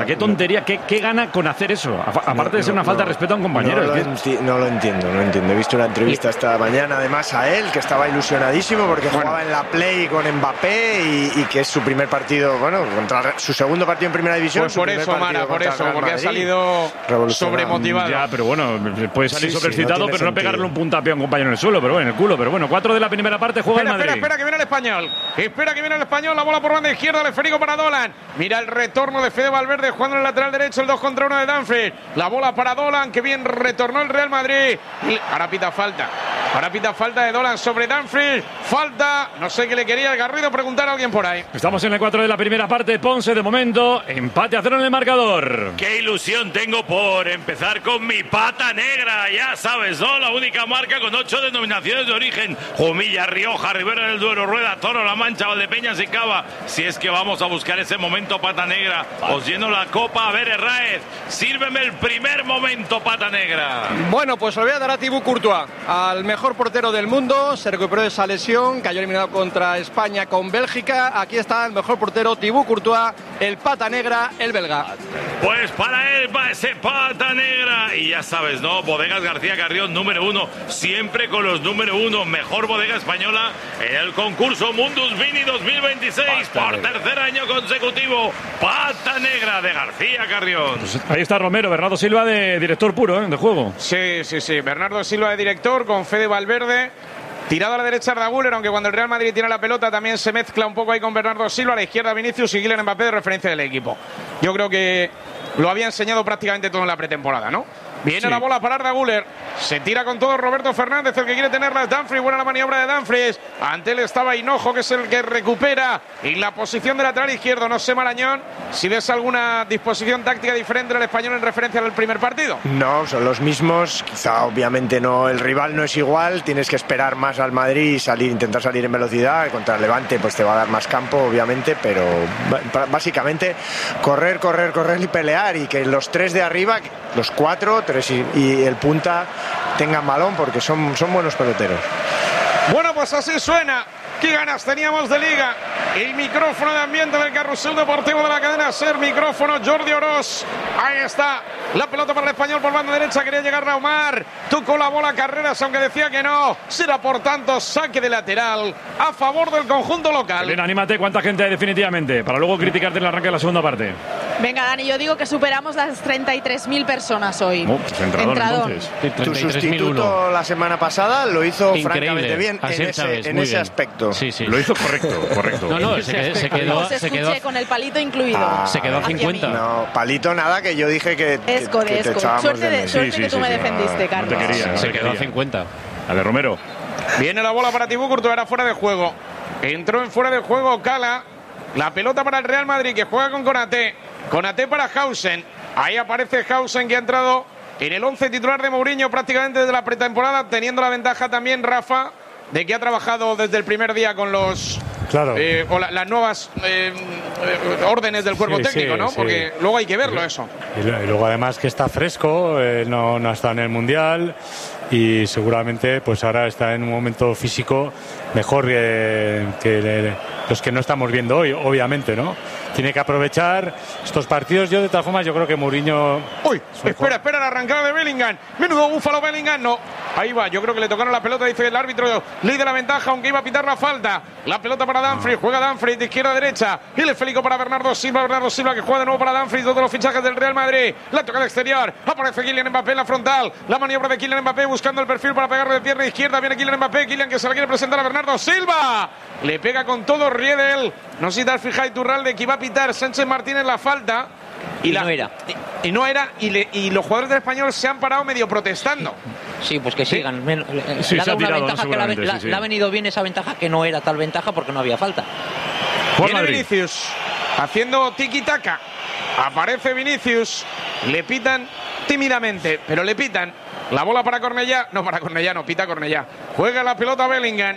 Qué tontería, qué gana con hacer eso. Aparte de ser una falta de respeto a un compañero. No lo entiendo. He visto una entrevista esta mañana además a él, que estaba ilusionadísimo porque jugaba en la Play con Mbappé y que es su primer partido, contra su segundo partido en Primera División. Pues por eso, Mara, porque ha salido sobremotivado. Ya, pero bueno, puede salir sobreexcitado, pero no pegarle un puntapié a un compañero en el suelo, pero bueno, en el culo. Pero bueno, 4 de la primera parte, juega el Madrid. Espera, que viene el español. La bola por banda izquierda, el esférico para Dolan. Mira el retorno de Fede Valverde jugando en el lateral derecho, el 2 contra 1 de Dumfries. La bola para Dolan, que bien retornó el Real Madrid. Y ahora pita falta de Dolan sobre Dumfries. Falta, no sé qué le quería el Garrido preguntar a alguien por ahí. Estamos en el 4 de la primera parte. Ponce, de momento, empate a 0 en el marcador. Qué ilusión tengo por empezar con mi pata negra. Ya sabes, ¿no? La única marca con 8 denominaciones de origen: Jumilla, Rioja, Ribera del Duero, Rueda, Toro, La Mancha, Valdepeñas y Cava. Si es que vamos a buscar ese momento pata negra, os lleno la copa. A ver, Herráez, sírveme el primer momento pata negra. Bueno, pues lo voy a dar a Thibaut Courtois, al mejor portero del mundo. Se recuperó de esa lesión, cayó eliminado contra España con Bélgica. Aquí está el mejor portero, Thibaut Courtois, el pata negra, el belga. Pues para él va ese pata negra. Y ya sabes, ¿no? Bodegas García Carrión, número 1, siempre con los número 1. Mejor bodega española en el concurso Mundus Vini 2026 por tercer año consecutivo. Pata negra de García Carrión. Pues ahí está Romero, Bernardo Silva de director puro, de juego. Sí. Bernardo Silva de director con Fede Valverde. Tirado a la derecha Arda Güler, aunque cuando el Real Madrid tiene la pelota también se mezcla un poco ahí con Bernardo Silva. A la izquierda Vinicius y Kylian Mbappé de referencia del equipo. Yo creo que lo había enseñado prácticamente todo en la pretemporada, ¿no? Viene la bola para Arda Güler. Se tira con todo Roberto Fernández, el que quiere tenerla es Dumfries. Buena la maniobra de Dumfries. Ante él estaba Hinojo, que es el que recupera. Y la posición de lateral izquierdo, no sé, Marañón, si ves alguna disposición táctica diferente del español en referencia al primer partido. No, son los mismos. Quizá obviamente no, el rival no es igual. Tienes que esperar más al Madrid y intentar salir en velocidad. Contra el Levante pues te va a dar más campo, obviamente, pero básicamente correr y pelear, y que los 3 de arriba, los 4, 3 y el punta tengan balón, porque son buenos peloteros. Bueno, pues así suena. Qué ganas teníamos de liga. El micrófono de ambiente del carrusel deportivo de la cadena SER. Micrófono Jordi Orós. Ahí está. La pelota para el español por banda derecha. Quería llegar a Omar. Tocó la bola Carreras, aunque decía que no. Será por tanto saque de lateral a favor del conjunto local. Elena, anímate. ¿Cuánta gente hay definitivamente? Para luego criticarte en el arranque de la segunda parte. Venga, Dani, yo digo que superamos las 33.000 personas hoy. Pues entrador. Tu sustituto la semana pasada lo hizo francamente bien en ese aspecto. Sí. Lo hizo correcto. No, se quedó con el palito incluido. Se quedó a 50. No, palito nada, que yo dije que te echábamos suerte que tú me defendiste, Carlos. Se quedó a 50. A ver, Romero. Viene la bola para Thibaut Courtois, era fuera de juego. Entró en fuera de juego Cala. La pelota para el Real Madrid, que juega con Konaté. Konaté para Hausen. Ahí aparece Hausen, que ha entrado en el 11 titular de Mourinho prácticamente desde la pretemporada, teniendo la ventaja también Rafa de que ha trabajado desde el primer día con los las nuevas órdenes del cuerpo técnico, ¿no? Porque luego hay que verlo eso. Y luego además que está fresco, no ha estado en el Mundial y seguramente pues ahora está en un momento físico mejor que los que no estamos viendo hoy, obviamente, ¿no? Tiene que aprovechar estos partidos. Yo de todas formas yo creo que Mourinho... ¡Uy! Espera la arrancada de Bellingham. Menudo búfalo Bellingham, no. Ahí va, yo creo que le tocaron la pelota, dice el árbitro. Ley de la ventaja, aunque iba a pitar la falta. La pelota para Dumfries, juega Dumfries de izquierda a derecha. Y el esférico para Bernardo Silva que juega de nuevo para Dumfries, todos los fichajes del Real Madrid. La toca de exterior, aparece Kylian Mbappé en la frontal. La maniobra de Kylian Mbappé buscando el perfil para pegarle de pierna izquierda. Viene Kylian Mbappé, Kylian que se la quiere presentar a Bernardo Silva. Le pega con todo Riedel. No sé si te has fijado, Iturralde, que iba a pitar Sánchez Martínez la falta. Y no era. Y los jugadores del Español se han parado medio protestando. Sí, pues que sigan. Le ha dado una ventaja que le ha venido bien esa ventaja, que no era tal ventaja porque no había falta. Viene Vinicius haciendo tiki-taka. Aparece Vinicius. Le pitan tímidamente, pero le pitan. La bola para Cornellá. No, pita Cornellá. Juega la pelota Bellingham.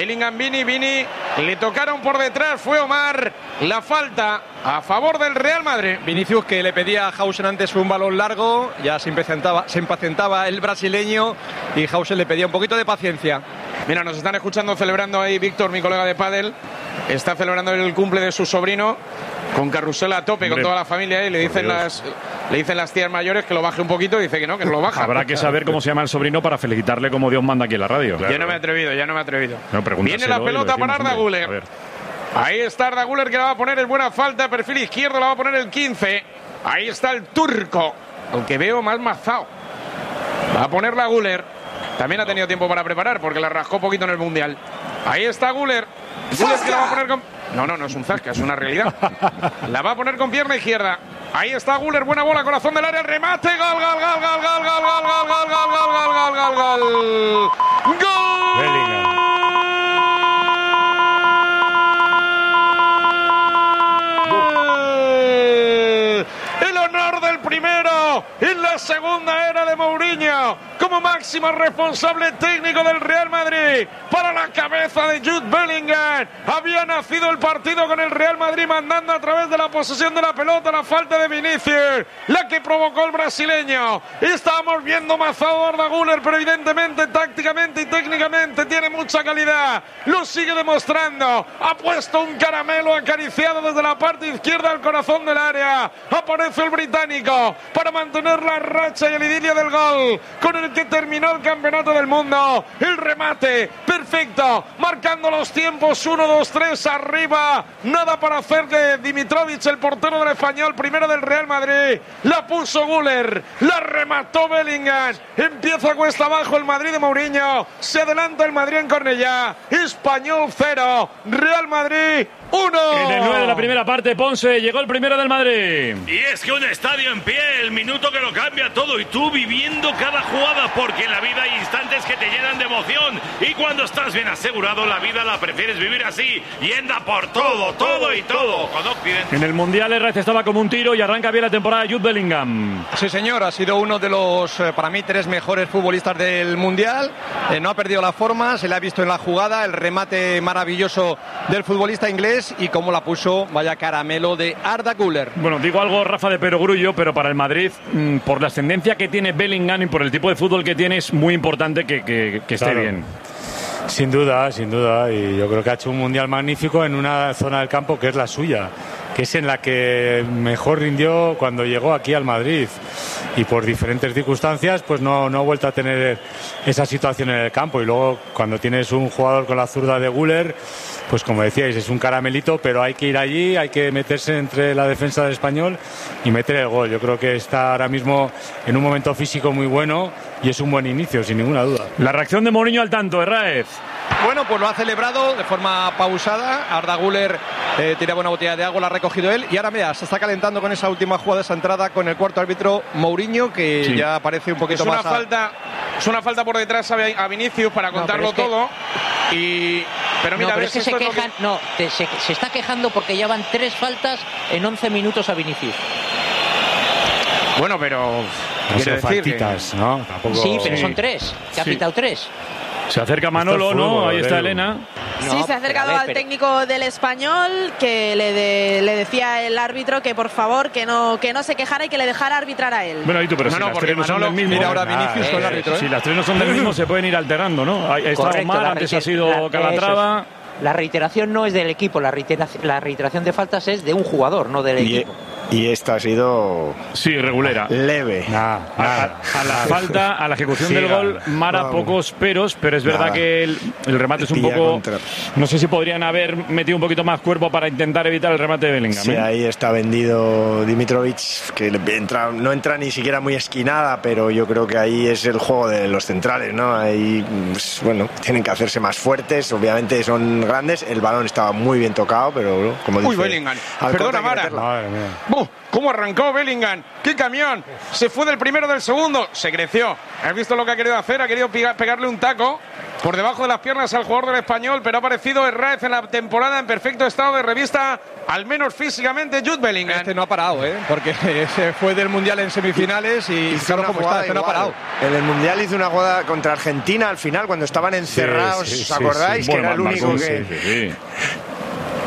Vini. Le tocaron por detrás. Fue Omar. La falta a favor del Real Madrid. Vinicius, que le pedía a Hausen antes un balón largo. Ya se impacientaba el brasileño. Y Hausen le pedía un poquito de paciencia. Mira, nos están escuchando, celebrando ahí Víctor, mi colega de pádel. está celebrando el cumple de su sobrino con carrusel a tope, con toda la familia, y le dicen las tías mayores que lo baje un poquito, y dice que no lo baja. Habrá que saber cómo se llama el sobrino para felicitarle como Dios manda aquí en la radio. Claro. Yo no me he atrevido. No, viene la pelota para Arda Güler. Ahí está Arda Güler, que la va a poner en buena falta, perfil izquierdo, la va a poner el 15. Ahí está el turco, aunque veo más mazao. Va a poner la Güler. También ha tenido tiempo para preparar porque la rascó poquito en el Mundial. Ahí está Güler. Güler que la va a poner con... No es un zasca, es una realidad. La va a poner con pierna izquierda. Ahí está Güler, buena bola, corazón del área, remate, gol. El honor del primero en la segunda era de Mourinho como máximo responsable técnico del Real Madrid. Para la cabeza de Jude Bellingham había nacido el partido, con el Real Madrid mandando a través de la posesión de la pelota, la falta de Vinicius, la que provocó el brasileño. Estábamos viendo mazado a Arda Güler, pero evidentemente tácticamente y técnicamente tiene mucha calidad. Lo sigue demostrando. Ha puesto un caramelo acariciado desde la parte izquierda al corazón del área. Aparece el británico para mantener la racha y el idilio del gol con el que terminó el campeonato del mundo. El remate perfecto, marcando los tiempos 1, 2, 3 arriba. Nada para hacer de Dimitrovic, el portero del Español, primero del Real Madrid. La puso Güler, la remató Bellingham. Empieza cuesta abajo el Madrid de Mourinho. Se adelanta el Madrid en Cornellá. Español 0, Real Madrid 1. En el 9 de la primera parte, Ponce, llegó el primero del Madrid. Y es que un estadio en pie, el minuto que lo cambia todo, y tú viviendo cada jugada, porque en la vida hay instantes que te llenan de emoción, y cuando estás bien asegurado, la vida la prefieres vivir así, y anda por todo con Occident. En el Mundial el Reyes estaba como un tiro y arranca bien la temporada de Jude Bellingham. Sí, señor, ha sido uno de los, para mí, 3 mejores futbolistas del Mundial. No ha perdido la forma, se le ha visto en la jugada, el remate maravilloso del futbolista inglés, y cómo la puso, vaya caramelo de Arda Güler. Bueno, digo algo, Rafa, de perogrullo, pero para el Madrid, por la ascendencia que tiene Bellingham y por el tipo de fútbol que tiene, es muy importante que esté bien. Sin duda, y yo creo que ha hecho un Mundial magnífico en una zona del campo que es la suya, que es en la que mejor rindió cuando llegó aquí al Madrid, y por diferentes circunstancias pues no ha vuelto a tener esa situación en el campo. Y luego, cuando tienes un jugador con la zurda de Güler, pues como decíais, es un caramelito, pero hay que ir allí, hay que meterse entre la defensa del Español y meter el gol. Yo creo que está ahora mismo en un momento físico muy bueno y es un buen inicio, sin ninguna duda. La reacción de Mourinho al tanto, Herráez. Bueno, pues lo ha celebrado de forma pausada. Arda Güler tiraba una botella de agua, la ha recogido él, y ahora mira, se está calentando con esa última jugada, esa entrada con el cuarto árbitro Mourinho, que ya parece un poquito más... Es una falta por detrás a Vinicius para contarlo todo. Pero mira, pero es que se quejan, se está quejando porque ya van 3 faltas en 11 minutos a Vinicius. Bueno, pero no son faltitas, que... ¿no? Tampoco... Sí, pero son 3, que ha pitado 3. Se acerca Manolo, ¿no? Ahí está Elena. Sí, se ha acercado al técnico del Español, que le decía el árbitro que por favor que no se quejara y que le dejara arbitrar a él. Bueno, y tú, pero si las 3 no son del mismo. Mira ahora Vinicius con el árbitro. Si las 3 no son del mismo, se pueden ir alternando, ¿no? Ha estado Omar, antes ha sido Calatrava. La reiteración no es del equipo, la reiteración de faltas es de un jugador, no del equipo. Y esta ha sido... Sí, regulera. Leve. A la falta, a la ejecución del gol, Mara, pocos peros, pero es verdad que el remate es un poco... No sé si podrían haber metido un poquito más cuerpo para intentar evitar el remate de Bellingham. Sí, ahí está vendido Dimitrovic, que no entra ni siquiera muy esquinada, pero yo creo que ahí es el juego de los centrales, ¿no? Ahí, pues, bueno, tienen que hacerse más fuertes, obviamente son grandes, el balón estaba muy bien tocado, pero como dice... Uy, Bellingham, perdona, Mara. Madre mía. ¿Cómo arrancó Bellingham? ¡Qué camión! Se fue del primero del segundo. Se creció. ¿Has visto lo que ha querido hacer? Ha querido pegarle un taco por debajo de las piernas al jugador del Español, pero ha aparecido Herráez en la temporada en perfecto estado de revista, al menos físicamente, Jude Bellingham. Este no ha parado, porque se fue del Mundial en semifinales y claro cómo está, este no ha parado. En el Mundial hizo una jugada contra Argentina al final, cuando estaban encerrados, ¿os acordáis? Que era el único que...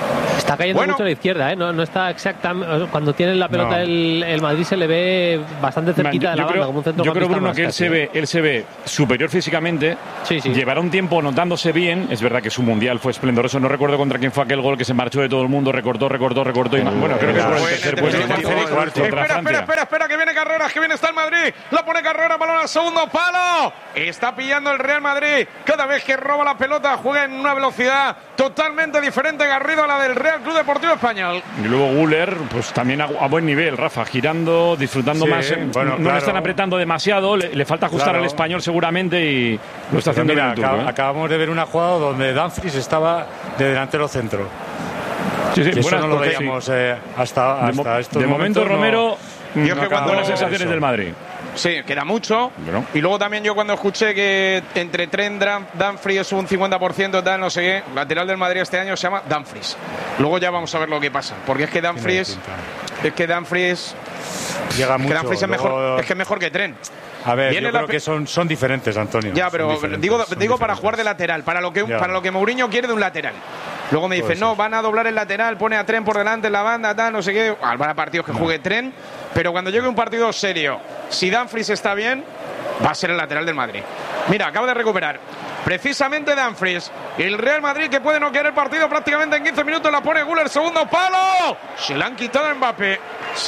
Está cayendo mucho a la izquierda, ¿eh? No está exactamente. Cuando tiene la pelota el Madrid se le ve bastante cerquita de la banda, como un centrocampista. Yo creo, Bruno, que él se ve superior físicamente. Sí. Llevará un tiempo notándose bien. Es verdad que su mundial fue esplendoroso. No recuerdo contra quién fue aquel gol que se marchó de todo el mundo, recortó. Y bueno, creo que fue el tercer puesto. Espera, que viene Carreras, que viene está el Madrid. La pone Carreras, balón al segundo palo. Está pillando el Real Madrid. Cada vez que roba la pelota juega en una velocidad totalmente diferente, Garrido, a la del Real Club Deportivo Español. Y luego Güler, pues también a buen nivel, Rafa, girando, disfrutando más. No le están apretando demasiado, le falta ajustar al Español seguramente y lo está haciendo bien. Acabamos de ver una jugada donde Dumfries estaba de delantero centro. Sí, eso no lo veíamos hasta estos de momento, Romero, buenas sensaciones del Madrid. Sí, queda mucho. Bueno. Y luego también yo cuando escuché que entre Trent, Dumfries es un 50%, tal, no sé qué, lateral del Madrid este año se llama Dumfries. Luego ya vamos a ver lo que pasa. Porque es que Dumfries llega mucho. Dumfries es mejor, es que es mejor que Trent. A ver, yo creo que son diferentes, Antonio. Ya, pero digo para jugar de lateral, para lo que Mourinho quiere de un lateral. Luego me dicen, no, van a doblar el lateral, pone a Trent por delante en la banda, tal, no sé qué. Habrá partidos que juegue Trent, pero cuando llegue un partido serio, si Dumfries está bien, va a ser el lateral del Madrid. Mira, acaba de recuperar precisamente Dumfries. El Real Madrid, que puede no querer el partido prácticamente en 15 minutos, la pone Güler, segundo palo. Se la han quitado a Mbappé.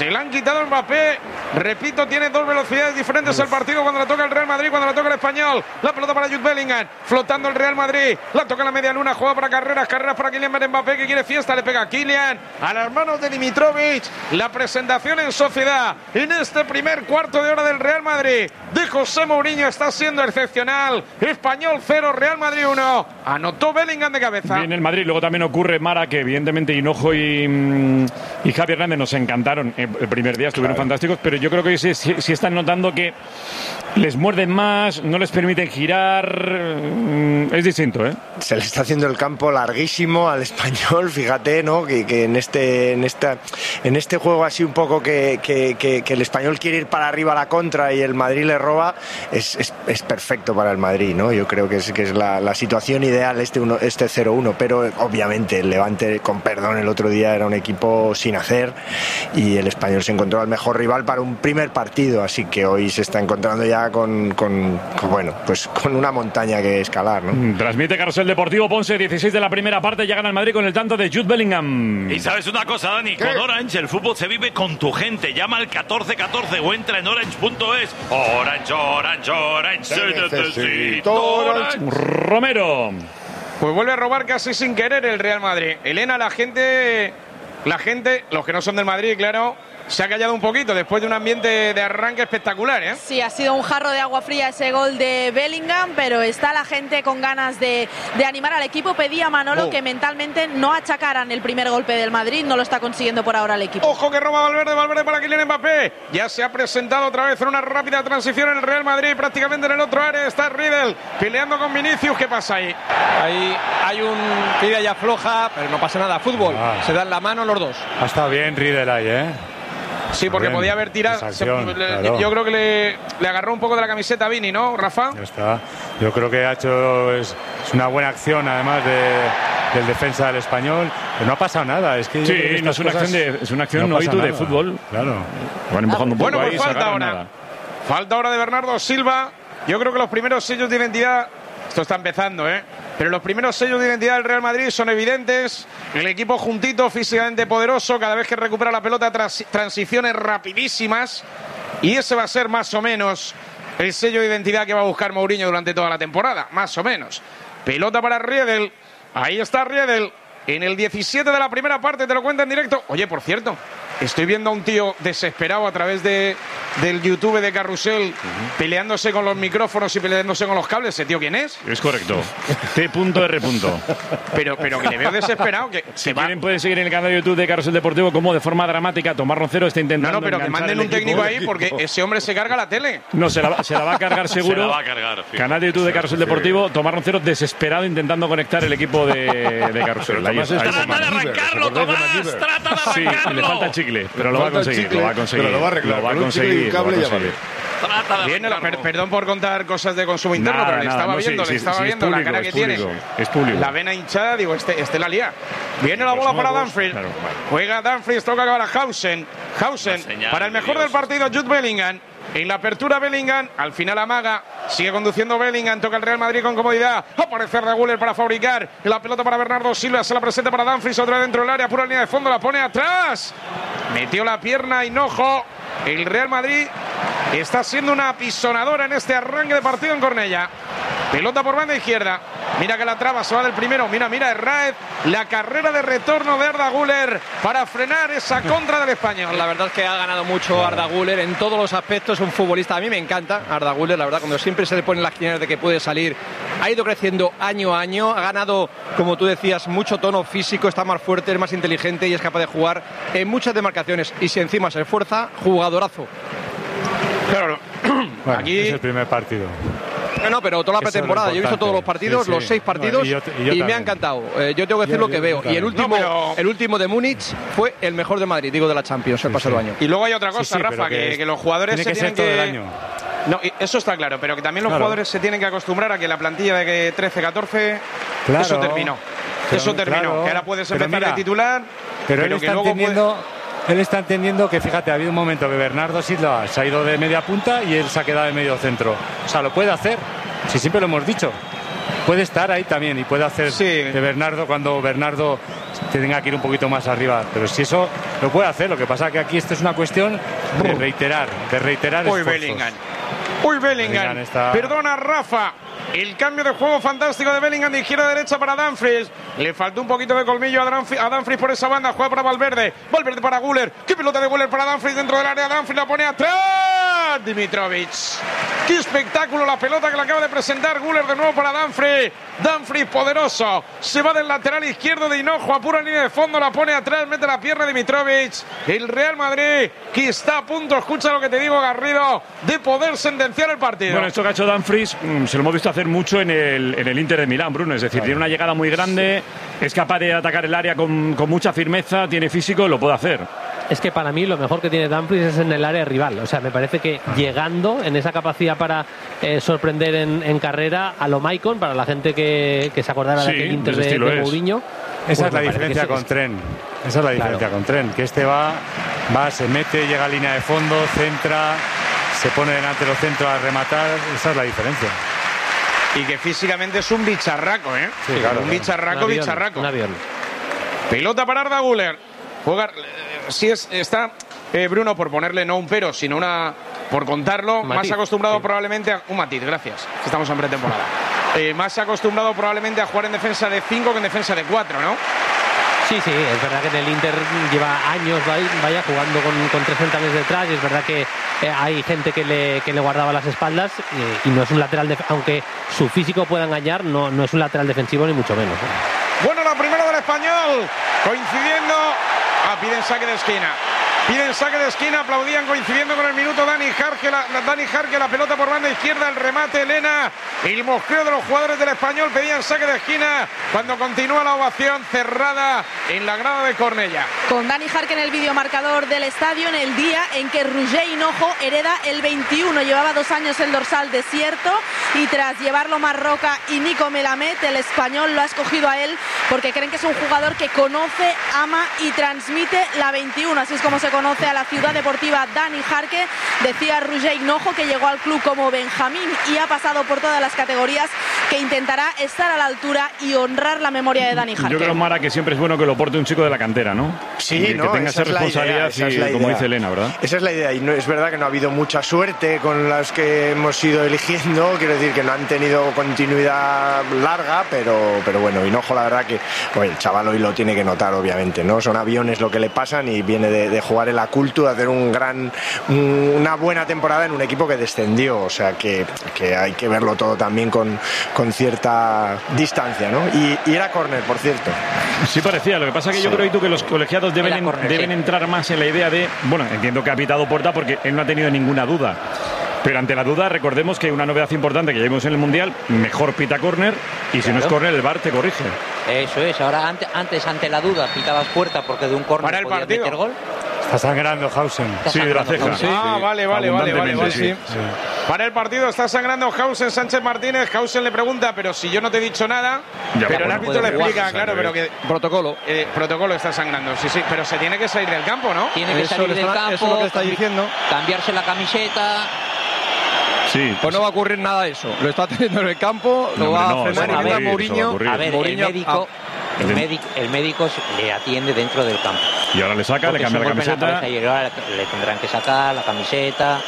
Repito, tiene dos velocidades diferentes el partido cuando la toca el Real Madrid, cuando la toca el Español. La pelota para Jude Bellingham, flotando el Real Madrid. La toca en la media luna, juega para Carreras para Kylian Mbappé, que quiere fiesta, le pega a Kylian, a las manos de Dimitrovic. La presentación en sociedad en este primer cuarto de hora del Real Madrid de José Mourinho está siendo excepcional. Español 0, Real Madrid 1. Anotó Bellingham de cabeza. Bien el Madrid. Luego también ocurre, Mara, que evidentemente Hinojo y Javi Hernández nos encantaron el primer día, estuvieron fantásticos, pero yo creo que sí están notando que les muerden más, no les permiten girar. Es distinto, ¿eh? Se le está haciendo el campo larguísimo al Español, fíjate, ¿no? Que en este juego así un poco que el Español quiere ir para arriba a la contra y el Madrid le roba, es perfecto para el Madrid, ¿no? Yo creo que es la situación ideal este 0-1, pero obviamente el Levante, con perdón, el otro día era un equipo sin hacer y el Español se encontró al mejor rival para un primer partido, así que hoy se está encontrando ya con una montaña que escalar, ¿no? Transmite Carrusel Deportivo, Ponce, 16 de la primera parte, ya gana el Madrid con el tanto de Jude Bellingham. Y sabes una cosa, Dani, con Orange el fútbol se vive con tu gente. Llama al 1414 o entra en orange.es. Orange. Romero. Pues vuelve a robar casi sin querer el Real Madrid. Elena, la gente, los que no son del Madrid, claro, se ha callado un poquito después de un ambiente de arranque espectacular, ¿eh? Sí, ha sido un jarro de agua fría ese gol de Bellingham, pero está la gente con ganas de animar al equipo. Pedía a Manolo que mentalmente no achacaran el primer golpe del Madrid, no lo está consiguiendo por ahora el equipo. Ojo que roba Valverde para Kylian Mbappé. Ya se ha presentado otra vez en una rápida transición en el Real Madrid, prácticamente en el otro área está Riedel peleando con Vinicius. ¿Qué pasa ahí? Ahí hay un tira ya floja, pero no pasa nada. Fútbol, se dan la mano los dos. Ha estado bien Riedel ahí, ¿eh? Sí, porque bien, podía haber tirado. Claro. Yo creo que le agarró un poco de la camiseta a Vini, ¿no, Rafa? Ya está. Yo creo que ha hecho es una buena acción, además del defensa del Español. Pero no ha pasado nada. Es que sí, no es una acción no de fútbol. Claro. Van empujando un poco pues ahí, falta ahora. Nada. Falta ahora de Bernardo Silva. Yo creo que los primeros sellos de identidad. Esto está empezando, ¿eh? Pero los primeros sellos de identidad del Real Madrid son evidentes. El equipo juntito, físicamente poderoso, cada vez que recupera la pelota, transiciones rapidísimas. Y ese va a ser más o menos el sello de identidad que va a buscar Mourinho durante toda la temporada. Más o menos. Pelota para Riedel. Ahí está Riedel. En el 17 de la primera parte, te lo cuenta en directo. Oye, por cierto, estoy viendo a un tío desesperado a través del YouTube de Carrusel, peleándose con los micrófonos y peleándose con los cables. ¿Ese tío quién es? Es correcto. T.R. Pero que le veo desesperado. Que si quieren pueden seguir en el canal de YouTube de Carrusel Deportivo como de forma dramática Tomás Roncero está intentando. No, pero que manden un técnico ahí porque ese hombre se carga la tele. No, se la va a cargar seguro. Se la va a cargar. Canal de YouTube de Carrusel Deportivo, Tomás Roncero desesperado intentando conectar el equipo de Carrusel. Trata de arrancarlo, Tomás. Trata de arrancarlo. Sí, le falta chicle, pero lo va a conseguir. Pero lo va a arreglar. Lo va a conseguir. Perdón por contar cosas de consumo interno, pero le estaba viendo la cara que tiene. Es público. La vena hinchada, digo, este la lía. Viene la bola para nuevos, Dumfries. claro, vale. Juega Dumfries, toca para Hausen. Para el mejor del partido, Jude Bellingham. En la apertura Bellingham, al final amaga, sigue conduciendo Bellingham, toca el Real Madrid con comodidad, aparece Arda Güler para fabricar, la pelota para Bernardo Silva, se la presenta para Dumfries, otra vez dentro del área, pura línea de fondo, la pone atrás, metió la pierna Hinojo, el Real Madrid está siendo una apisonadora en este arranque de partido en Cornellà. Pelota por banda izquierda. Mira que la traba, se va del primero. Mira, Herráez. La carrera de retorno de Arda Güler para frenar esa contra del español. La verdad es que ha ganado mucho Arda Güler en todos los aspectos. Es un futbolista, a mí me encanta Arda Güler. La verdad, cuando siempre se le ponen las quinielas de que puede salir, ha ido creciendo año a año. Ha ganado, como tú decías, mucho tono físico. Está más fuerte, es más inteligente y es capaz de jugar en muchas demarcaciones. Y si encima se esfuerza, jugadorazo. Claro, bueno, aquí es el primer partido. No, pero toda la pretemporada. Yo he visto todos los partidos, los 6 partidos, y me ha encantado. Yo tengo que decir lo que veo. Y el último de Múnich fue el mejor de Madrid, digo, de la Champions el pasado año. Y luego hay otra cosa, Rafa, que los jugadores tiene se tienen ser todo el año. No, eso está claro, pero que también los jugadores se tienen que acostumbrar a que la plantilla de 13-14, eso terminó. Que ahora puedes empezar de titular, pero él está entendiendo. Él está entendiendo que, fíjate, ha habido un momento que Bernardo Silva se ha ido de media punta y él se ha quedado de medio centro. O sea, lo puede hacer, si siempre lo hemos dicho. Puede estar ahí también y puede hacer de Bernardo cuando Bernardo tenga que ir un poquito más arriba. Pero si eso lo puede hacer, lo que pasa es que aquí esto es una cuestión de reiterar esfuerzos. Bellingham. Perdona, Rafa. El cambio de juego fantástico de Bellingham de izquierda a derecha para Dumfries. Le faltó un poquito de colmillo a Dumfries por esa banda. Juega para Valverde. Valverde para Güler. Qué pelota de Güler para Dumfries dentro del área. Dumfries la pone atrás. Dimitrovic. Qué espectáculo la pelota que le acaba de presentar Güler de nuevo para Dumfries. Dumfries poderoso. Se va del lateral izquierdo de Hinojo a pura línea de fondo. La pone atrás. Mete la pierna Dimitrovic. El Real Madrid que está a punto, escucha lo que te digo, Garrido, de poder sentenciar el partido. Bueno, esto que ha hecho Dumfries se lo hemos visto hacer mucho en el Inter de Milán, Bruno. Es decir, tiene una llegada muy grande, es capaz de atacar el área con mucha firmeza, tiene físico, lo puede hacer. Es que para mí lo mejor que tiene Dumfries es en el área rival. O sea, me parece que llegando en esa capacidad para sorprender en carrera a lo Maicon, para la gente que se acordara de aquel Inter de Mourinho. Esa es la diferencia con Tren. Esa es la diferencia con Tren. Que este va, se mete, llega a línea de fondo, centra, se pone delante de los centros a rematar. Esa es la diferencia. Y que físicamente es un bicharraco, ¿eh? Sí, claro, un bicharraco, Un avión. Pelota para Arda Güler. Jugar, está Bruno, por ponerle no un pero, sino por contarlo, más acostumbrado probablemente a un matiz, gracias, estamos en pretemporada. Más acostumbrado probablemente a jugar en defensa de 5 que en defensa de 4, ¿no? Sí, es verdad que en el Inter lleva años jugando con 3 centrales detrás, y es verdad que hay gente que le guardaba las espaldas, y no es un lateral, aunque su físico pueda engañar, no es un lateral defensivo ni mucho menos. Bueno, la primera del Español, coincidiendo, piden saque de esquina. Piden saque de esquina, aplaudían coincidiendo con el minuto Dani Jarque, la pelota por banda izquierda, el remate Elena, el mosqueo de los jugadores del Español, pedían saque de esquina cuando continúa la ovación cerrada en la grada de Cornellà. Con Dani Jarque en el videomarcador del estadio en el día en que Roger Hinojo hereda el 21, llevaba 2 años el dorsal desierto y tras llevarlo Marroca y Nico Melamed, el Español lo ha escogido a él porque creen que es un jugador que conoce, ama y transmite la 21, así es como se conoce a la ciudad deportiva Dani Jarque. Decía Roger Hinojo que llegó al club como Benjamín y ha pasado por todas las categorías, que intentará estar a la altura y honrar la memoria de Dani Jarque. Yo creo, Mara, que siempre es bueno que lo porte un chico de la cantera, ¿no? Sí, que tenga esa responsabilidad, como dice Elena, ¿verdad? Esa es la idea, y no, es verdad que no ha habido mucha suerte con las que hemos ido eligiendo, quiero decir que no han tenido continuidad larga, pero bueno, Hinojo, la verdad que el chaval hoy lo tiene que notar, obviamente, ¿no? Son aviones lo que le pasan y viene de jugar en la Cultu, de hacer una buena temporada en un equipo que descendió, o sea que hay que verlo todo también con cierta distancia, ¿no? Y era córner, por cierto. Sí parecía, lo que pasa es que yo creo que los colegiados deben entrar más en la idea de, bueno, entiendo que ha pitado Porta porque él no ha tenido ninguna duda, pero ante la duda recordemos que una novedad importante que ya vimos en el Mundial, mejor pita córner y si no es córner el VAR te corrige. Eso es, ahora antes ante la duda pitabas Puerta porque de un córner podías meter gol. Está sangrando Hausen. Sí, de la ceja. Vale. Sí. Para el partido está sangrando Hausen. Sánchez Martínez. Hausen le pregunta, pero si yo no te he dicho nada. Pero el árbitro le explica, claro, pero que protocolo está sangrando. Sí, pero se tiene que salir del campo, ¿no? Tiene que salir del campo. Eso es lo que está diciendo. Cambiarse la camiseta. Sí. Pues no va a ocurrir nada de eso. Lo está teniendo en el campo, lo va a frenar y viene Mourinho. A ver, el médico le atiende dentro del campo. Y ahora le saca, porque le cambia la camiseta. Y ahora le tendrán que sacar la camiseta.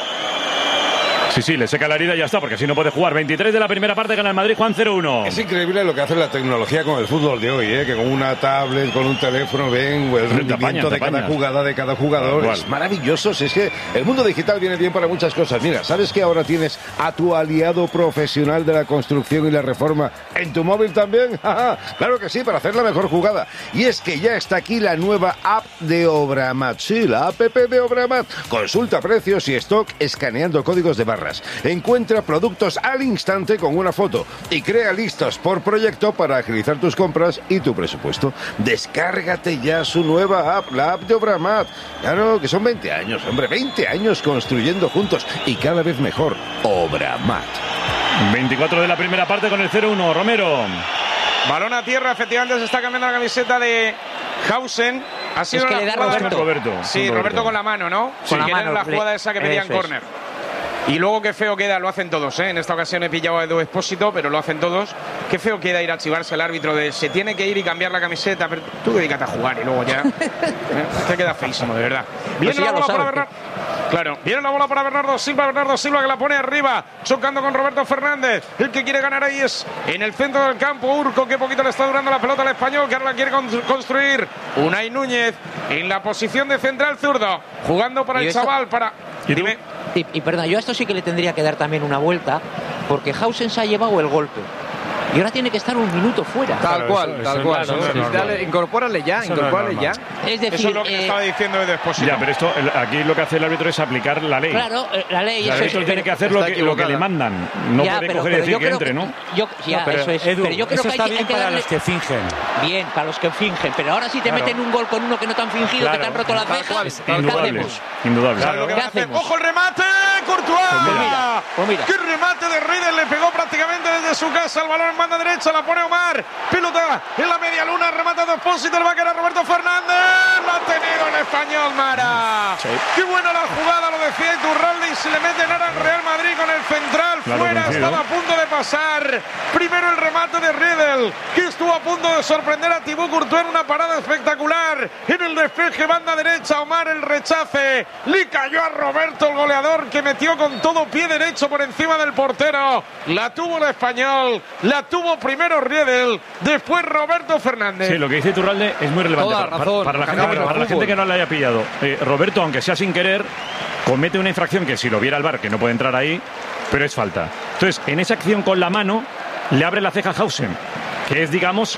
Sí, le seca la herida y ya está, porque si no puede jugar. 23 de la primera parte, gana el Madrid, Juan 0-1. Es increíble lo que hace la tecnología con el fútbol de hoy, que con una tablet, con un teléfono, ven el rendimiento de cada jugada, de cada jugador. Es maravilloso. Si es que el mundo digital viene bien para muchas cosas. Mira, ¿sabes que ahora tienes a tu aliado profesional de la construcción y la reforma en tu móvil también? Claro que sí, para hacer la mejor jugada. Y es que ya está aquí la nueva app de Obramat. Sí, la app de Obramat. Consulta precios y stock escaneando códigos de barra. Encuentra productos al instante con una foto y crea listas por proyecto para agilizar tus compras y tu presupuesto. Descárgate ya su nueva app, la app de Obramat. Claro que son 20 años, hombre, 20 años construyendo juntos y cada vez mejor. Obramat. 24 de la primera parte con el 0-1, Romero. Balón a tierra, efectivamente se está cambiando la camiseta de Hausen. Ha sido que le da Roberto. Sí, Roberto con la mano, ¿no? Con la mano, la jugada esa que pedían córner. Y luego qué feo queda, lo hacen todos, ¿eh? En esta ocasión he pillado a Edu Expósito, pero lo hacen todos. Qué feo queda ir a chivarse el árbitro de se tiene que ir y cambiar la camiseta, pero tú dedícate a jugar y luego ya. Te queda feísimo, de verdad. Viene la bola para Bernardo. Claro, viene la bola para Bernardo Silva que la pone arriba, chocando con Roberto Fernández. El que quiere ganar ahí es en el centro del campo, Urco, que poquito le está durando la pelota al español, que ahora la quiere construir. Unai Núñez en la posición de central zurdo, jugando para el chaval, para... Dime. Y perdón, yo a esto sí que le tendría que dar también una vuelta, porque Hausen se ha llevado el golpe. Y ahora tiene que estar un minuto fuera. Tal cual. Incorpórale ya. Es decir, eso es lo que estaba diciendo Edu Expósito. Ya, pero esto, aquí lo que hace el árbitro es aplicar la ley. Claro, la ley. El árbitro tiene que hacer lo que le mandan. No puede coger y decir que entre, ¿no? Eso es. Edu, pero yo creo eso que está hay bien que para darle... los que fingen. Bien, para los que fingen. Pero ahora si te meten un gol con uno que no te han fingido, que te han roto las cejas, ¿qué hacemos? Indudable. ¿Qué hacemos? ¡Ojo el remate! ¡Courtois! Pues mira. ¡Qué remate de Riedel! Le pegó prácticamente desde su casa. El balón en banda derecha, la pone Omar. Pelota en la media luna, remata de Expósito. El va a quedar Roberto Fernández. Lo ha tenido el español, Mara. Sí. ¡Qué buena la jugada! Lo decía Iturralde y se le mete ahora al Real Madrid con el central. Fuera, estaba a punto de pasar. Primero el remate de Riedel, que estuvo a punto de sorprender a Thibaut Courtois en una parada espectacular. En el despeje, banda derecha, Omar el rechace. Le cayó a Roberto, el goleador, que metió con todo pie derecho por encima del portero. La tuvo el español, la tuvo primero Riedel, después Roberto Fernández. Sí, lo que dice Iturralde es muy relevante para la gente que no le haya pillado. Roberto, aunque sea sin querer, comete una infracción que si lo viera el VAR, que no puede entrar ahí, pero es falta. Entonces, en esa acción con la mano, le abre la ceja a Hausen, que es, digamos,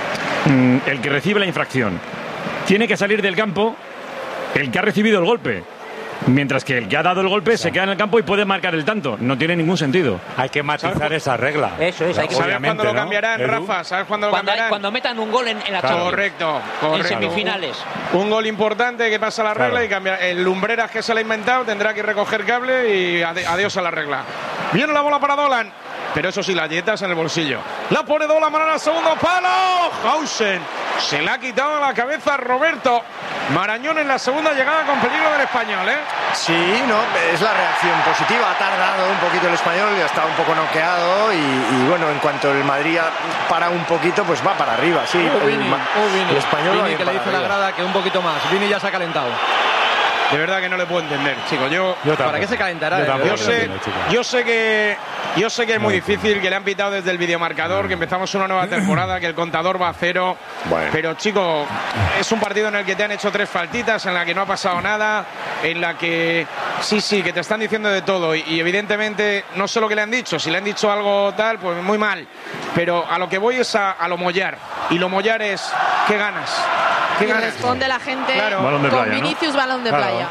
el que recibe la infracción. Tiene que salir del campo el que ha recibido el golpe, mientras que el que ha dado el golpe se queda en el campo y puede marcar el tanto. No tiene ningún sentido. Hay que matizar esa regla. Eso es, hay que ¿Sabes cuándo lo cambiarán, Rafa? ¿Sabes cuándo lo cambiarán? Cuando metan un gol en la Champions. Correcto. En semifinales. Un gol importante que pasa la regla y cambia. El Lumbreras, que se la ha inventado, tendrá que recoger cable y adiós a la regla. Viene la bola para Dolan, pero eso sí, las dietas en el bolsillo. La pone Dolan, mano al segundo palo. Hausen se la ha quitado de la cabeza a Roberto. Marañón en la segunda llegada con peligro del español, ¿eh? Sí, no, es la reacción positiva. Ha tardado un poquito el español, ya está un poco noqueado y bueno, en cuanto el Madrid para un poquito, pues va para arriba. Sí, Vini, el español Vini, que le dice la grada que un poquito más. Vini ya se ha calentado. De verdad que no le puedo entender, chicos. ¿Para qué se calentará? Yo sé que es muy difícil, que le han pitado desde el videomarcador, que empezamos una nueva temporada, que el contador va a cero. Bueno. Pero, chicos, es un partido en el que te han hecho 3 faltitas, en la que no ha pasado nada, en la que sí, que te están diciendo de todo. Y evidentemente, no sé lo que le han dicho. Si le han dicho algo tal, pues muy mal. Pero a lo que voy es a lo mollar. Y lo mollar es, ¿qué ganas? Y responde la gente balón de con playa, Vinicius, ¿no? balón de playa.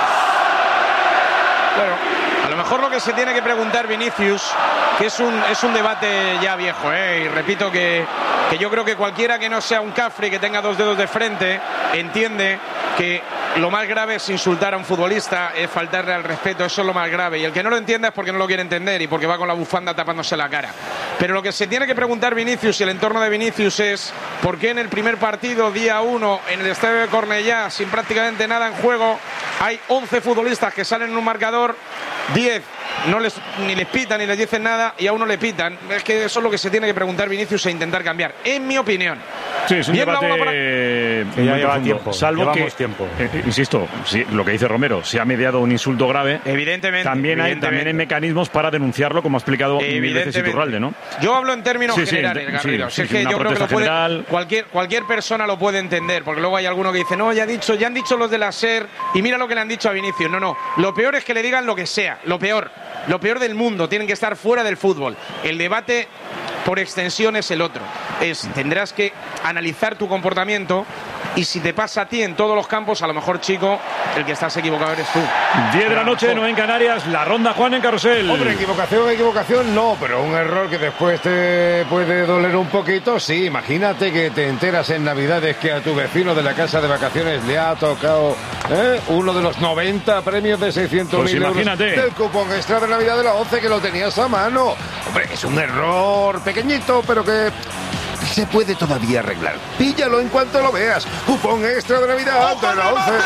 Claro. A lo mejor lo que se tiene que preguntar Vinicius, que es un debate ya viejo, y repito que yo creo que cualquiera que no sea un cafre y que tenga 2 dedos de frente entiende que lo más grave es insultar a un futbolista, es faltarle al respeto, eso es lo más grave. Y el que no lo entienda es porque no lo quiere entender y porque va con la bufanda tapándose la cara. Pero lo que se tiene que preguntar Vinicius y el entorno de Vinicius es ¿por qué en el primer partido, día 1, en el estadio de Cornellá, sin prácticamente nada en juego, hay 11 futbolistas que salen en un marcador, 10 ni les pitan ni les dicen nada y a uno le pitan? Es que eso es lo que se tiene que preguntar Vinicius e intentar cambiar, en mi opinión. Sí, es un debate que ya lleva tiempo. Salvo que, tiempo. Insisto, sí, lo que dice Romero, si ha mediado un insulto grave, evidentemente, también hay mecanismos para denunciarlo, como ha explicado mil veces Iturralde, ¿no? Yo hablo en términos generales, Garrido. Es que yo creo que lo puede, cualquier persona lo puede entender, porque luego hay alguno que dice, no, ya han dicho los de la SER, y mira lo que le han dicho a Vinicius. No, lo peor es que le digan lo que sea, lo peor del mundo, tienen que estar fuera del fútbol. El debate por extensión es el otro. Tendrás que analizar tu comportamiento y si te pasa a ti en todos los campos, a lo mejor, chico, el que estás equivocado eres tú. 10 de la noche, 9 en Canarias, la ronda Juan en Carrusel. Hombre, equivocación no, pero un error que después te puede doler un poquito, sí. Imagínate que te enteras en Navidades que a tu vecino de la casa de vacaciones le ha tocado uno de los 90 premios de 600.000 euros del cupón extra de Navidad de la 11 que lo tenías a mano. Hombre, es un error pequeñito, pero que se puede todavía arreglar. Píllalo en cuanto lo veas. Cupón extra de Navidad de la 11.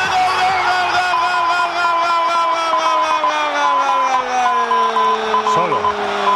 Solo.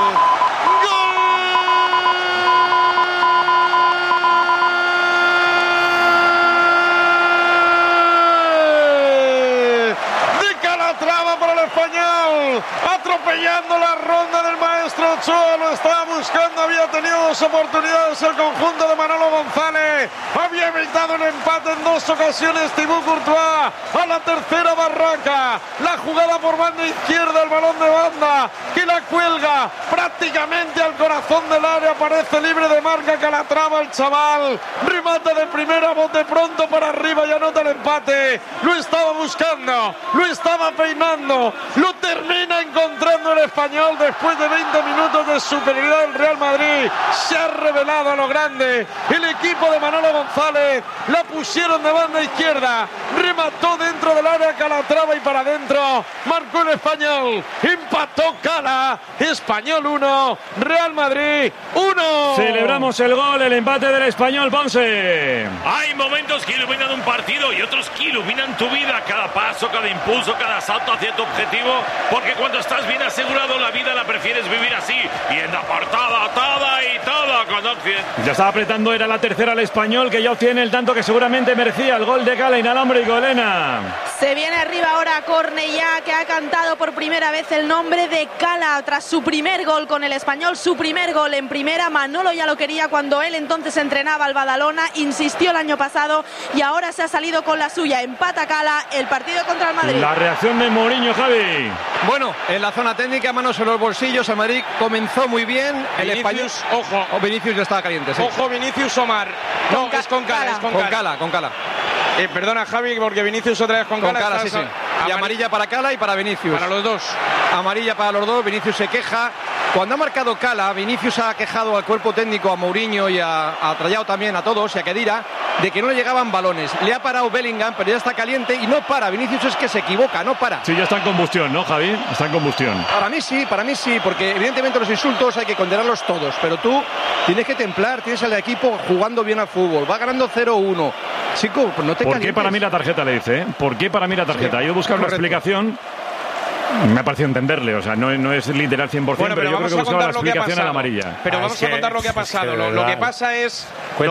De Calatrava para el Español, atropellando la ronda del maestro Ochoa, lo estaba buscando, había tenido 2 oportunidades el conjunto de Manolo González, había evitado el empate en 2 ocasiones Thibaut Courtois, a la tercera Barranca, la jugada por banda izquierda, el balón de banda que la cuelga prácticamente al corazón del área, aparece libre de marca Calatrava, el chaval remata de primera, bote pronto para arriba y anota el empate. Lo estaba buscando, lo estaba peinando, lo termina encontrando el Español después de 20 minutos de superioridad del Real Madrid. Se ha revelado a lo grande el equipo de Manolo González, la pusieron de banda izquierda, remató dentro del área Calatrava y para adentro marcó el Español, empató Cala, Español 1, Real Madrid 1. Celebramos el gol, el empate del Español, Ponce. Hay momentos que iluminan un partido y otros que iluminan tu vida, cada paso, cada impulso, cada salto hacia tu objetivo, porque cuando estás bien asegurado la vida la prefieres vivir así, viendo portada, toda y todo con Occident. Ya estaba apretando, era la tercera el Español, que ya obtiene el tanto que seguramente merecía, el gol de Cala, inalámbrico, Elena. Se viene arriba ahora Cornellá, que ha cantado por primera vez el nombre de Cala tras su primer gol con el Español, su primer gol en primera. Manolo ya lo quería cuando él entonces entrenaba al Badalona, insistió el año pasado y ahora se ha salido con la suya. Empata Cala, el partido contra el Madrid. La reacción de Mourinho, Javi. Bueno, en la zona técnica, manos en los bolsillos, el Madrid comenzó muy bien. El Español, ojo. Vinicius ya estaba caliente, sí. Ojo, Vinicius Omar. No, es con Cala, es con Cala. Perdona, Javi, porque Vinicius otra vez con Cala. Sí. Y amarilla para Cala y para Vinicius. Para los dos. Amarilla para los dos, Vinicius se queja. Cuando ha marcado Cala, Vinicius ha quejado al cuerpo técnico, a Mourinho y ha trallado también a todos y a Khedira, de que no le llegaban balones. Le ha parado Bellingham, pero ya está caliente y no para. Vinicius es que se equivoca, no para. Sí, ya está en combustión, ¿no, Javi? Está en combustión. Para mí sí, porque evidentemente los insultos hay que condenarlos todos, pero tú tienes que templar, tienes al equipo jugando bien al fútbol, va ganando 0-1. Chico, pues no te ¿Por qué para mí la tarjeta, le dice? ¿Por qué para mí la tarjeta? Sí, he ido a buscar una explicación. Me ha parecido entenderle, o sea, no es literal 100%, bueno, pero yo creo que buscaba la explicación a la amarilla. Pero vamos a contar lo que ha pasado. Lo que pasa es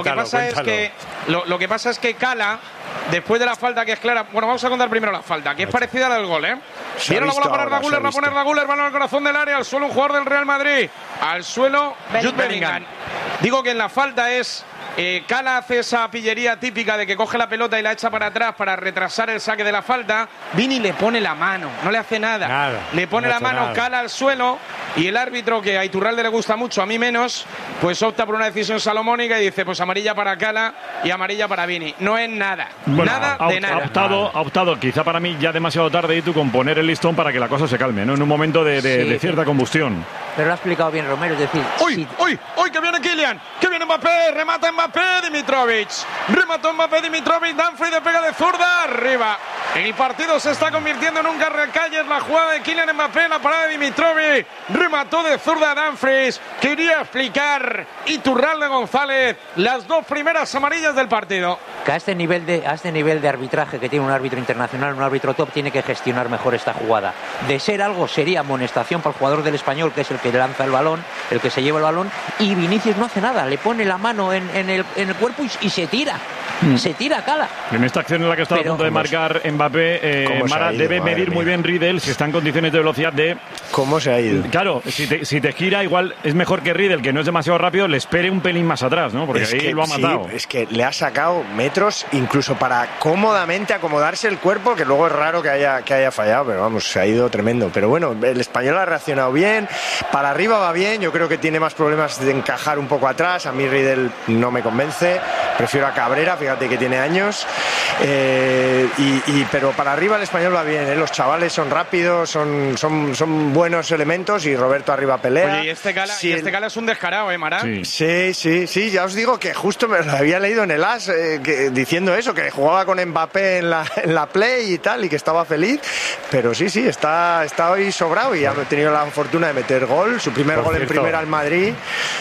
que Cala, después de la falta que es clara, bueno, vamos a contar primero la falta, que es parecida a la del gol, ¿eh? Viene la bola para Raguler, la pone Raguler, balón al corazón del área, al suelo un jugador del Real Madrid, al suelo Jude Bellingham. Digo que en la falta es Cala hace esa pillería típica de que coge la pelota y la echa para atrás para retrasar el saque de la falta. Vini le pone la mano, no le hace nada. Le pone la mano, Cala al suelo y el árbitro, que a Iturralde le gusta mucho, a mí menos, pues opta por una decisión salomónica y dice pues amarilla para Cala y amarilla para Vini. No es nada, bueno, nada. Ha optado, quizá para mí ya demasiado tarde, y tú con poner el listón para que la cosa se calme, ¿no? En un momento de cierta combustión. Pero lo ha explicado bien Romero, es decir... ¡Uy, que viene Kylian! ¡Que viene Mbappé! ¡Remata Mbappé! Dimitrovic. Remató Mbappé, Dimitrovic. Dumfries de pega de zurda. Arriba. El partido se está convirtiendo en un carrercalles. La jugada de Kylian Mbappé, la parada de Dimitrovic, remató de zurda Dumfries. Quería explicar Iturralde González las 2 primeras amarillas del partido. Que a este nivel de arbitraje que tiene un árbitro internacional, un árbitro top, tiene que gestionar mejor esta jugada. De ser algo, sería amonestación para el jugador del Español, que es el que lanza el balón, el que se lleva el balón, y Vinicius no hace nada, le pone la mano en el cuerpo y se tira. Se tira a cala. En esta acción en la que estaba a punto de marcar Mbappé, Mara debe medir muy bien Riedel si está en condiciones de velocidad de... ¿Cómo se ha ido? Claro, si te gira, igual es mejor que Riedel, que no es demasiado rápido, le espere un pelín más atrás, ¿no? Porque ahí lo ha matado. Sí, es que le ha sacado metros incluso para cómodamente acomodarse el cuerpo, que luego es raro que haya fallado, pero vamos, se ha ido tremendo. Pero bueno, el español ha reaccionado bien, para arriba va bien, yo creo que tiene más problemas de encajar un poco atrás. A mí Riedel no me convence, prefiero a Cabrera, fíjate que tiene años, pero para arriba el español va bien, los chavales son rápidos, son buenos elementos, y Roberto arriba pelea. Oye, y este Gala es un descarado, Mara. Sí, ya os digo que justo me lo había leído en el AS diciendo eso, que jugaba con Mbappé en la Play y tal, y que estaba feliz, pero sí, está hoy sobrado, y ha tenido la fortuna de meter gol, su primer gol en primera al Madrid.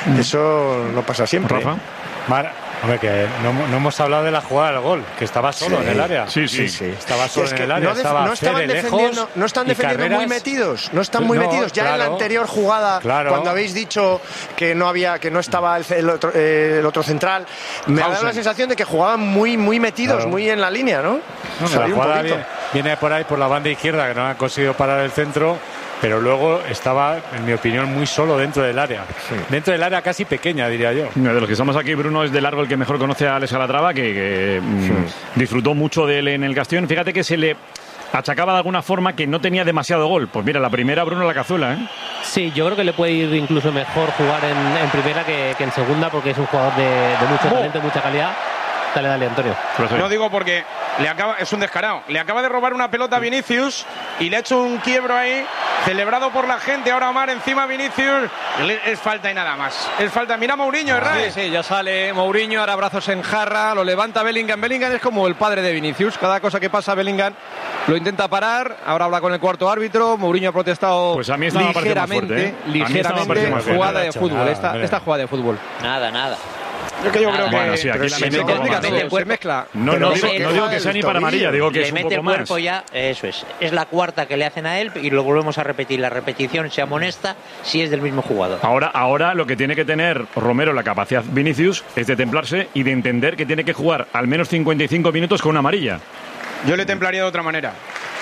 Eso no pasa siempre. Rafa. Hombre, que no hemos hablado de la jugada del gol, que estaba solo en el área. Sí. Estaba solo en el área. No están defendiendo muy metidos. No están muy metidos. Ya en la anterior jugada, cuando habéis dicho que no estaba el otro central, me ha dado la sensación de que jugaban muy metidos, muy en la línea, ¿no? La jugada viene por ahí, por la banda izquierda, que no han conseguido parar el centro. Pero luego estaba, en mi opinión, muy solo dentro del área. Sí. Dentro del área casi pequeña, diría yo. De los que estamos aquí, Bruno es de largo el que mejor conoce a Alex Calatrava, que disfrutó mucho de él en el Castellón. Fíjate que se le achacaba de alguna forma que no tenía demasiado gol. Pues mira, la primera, Bruno, la cazuela, ¿eh? Sí, yo creo que le puede ir incluso mejor jugar en primera que en segunda, porque es un jugador de mucho talento, mucha calidad. Dale, Antonio. No digo porque es un descarado. Le acaba de robar una pelota a Vinicius y le ha hecho un quiebro ahí, celebrado por la gente. Ahora Omar encima Vinicius. Es falta y nada más. Es falta. Mira Mourinho, Sí, ya sale Mourinho, ahora brazos en jarra, lo levanta Bellingham. Bellingham es como el padre de Vinicius. Cada cosa que pasa Bellingham lo intenta parar. Ahora habla con el cuarto árbitro. Mourinho ha protestado pues a mí ligeramente. Jugada de fútbol. Esta jugada de fútbol. Nada. Yo creo que bueno, sí, aquí se mezcla. No digo que sea ni para amarilla, digo que es un poco más. Le mete el cuerpo ya, eso es. Es la cuarta que le hacen a él y lo volvemos a repetir. La repetición se amonesta si es del mismo jugador. Ahora lo que tiene que tener Romero, la capacidad Vinicius, es de templarse y de entender que tiene que jugar al menos 55 minutos con una amarilla. Yo le templaría de otra manera.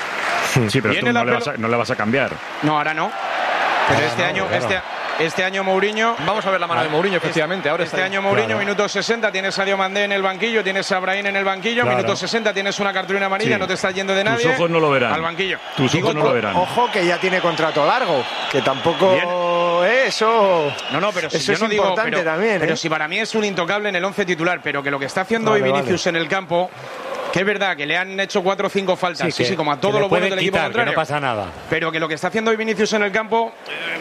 Sí, pero tú no le vas a cambiar. No, ahora no. Pero este año Mourinho... Vamos a ver la mano de Mourinho, efectivamente. Ahora este año Mourinho, minuto 60, tienes a Sadio Mané en el banquillo, tienes a Brahim en el banquillo, minuto 60 tienes una cartulina amarilla, no te estás yendo de nadie. Tus ojos no lo verán. Al banquillo. Tus ojos no lo verán. Ojo que ya tiene contrato largo, que tampoco eso... No, pero si yo no digo... Pero si para mí es un intocable en el 11 titular, pero que lo que está haciendo hoy Vinicius en el campo... Que es verdad que le han hecho 4 o 5 faltas, sí, como a todo lo bueno del equipo contrario. Que no pasa nada. Pero que lo que está haciendo hoy Vinicius en el campo,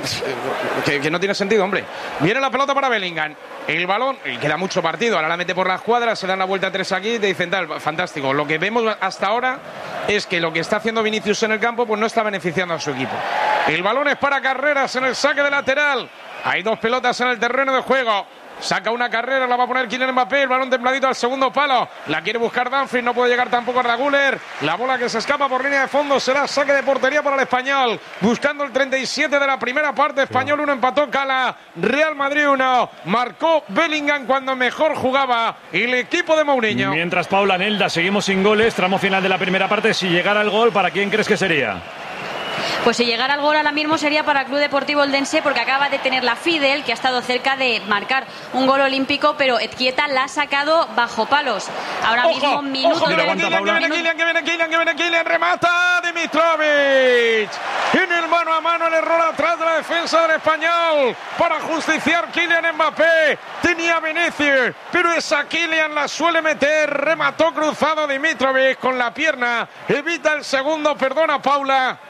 que no tiene sentido, hombre. Viene la pelota para Bellingham. El balón, queda mucho partido, ahora la mete por la escuadra, se dan la vuelta 3 aquí, te dicen tal, fantástico. Lo que vemos hasta ahora es que lo que está haciendo Vinicius en el campo, pues no está beneficiando a su equipo. El balón es para Carreras en el saque de lateral. Hay 2 pelotas en el terreno de juego. Saca una carrera, la va a poner Kylian Mbappé, el balón templadito al segundo palo, la quiere buscar Dumfries, no puede llegar tampoco a Guller, la bola que se escapa por línea de fondo será saque de portería para el Español, buscando el 37 de la primera parte. Español 1, empató Cala, Real Madrid 1, marcó Bellingham cuando mejor jugaba el equipo de Mourinho. Mientras Paula Nelda, seguimos sin goles, tramo final de la primera parte. Si llegara el gol, ¿para quién crees que sería? Pues si llegara al gol ahora mismo sería para el Club Deportivo Eldense, porque acaba de tener la Fidel, que ha estado cerca de marcar un gol olímpico, pero Ezquieta la ha sacado bajo palos. Ahora mismo minuto... Que viene Kylian, remata Dimitrovic. En el mano a mano, el error atrás de la defensa del Español para justiciar Kylian Mbappé. Tenía Vinicius, pero esa Kylian la suele meter. Remató cruzado Dimitrovic con la pierna. Evita el segundo, perdona Paula, del Real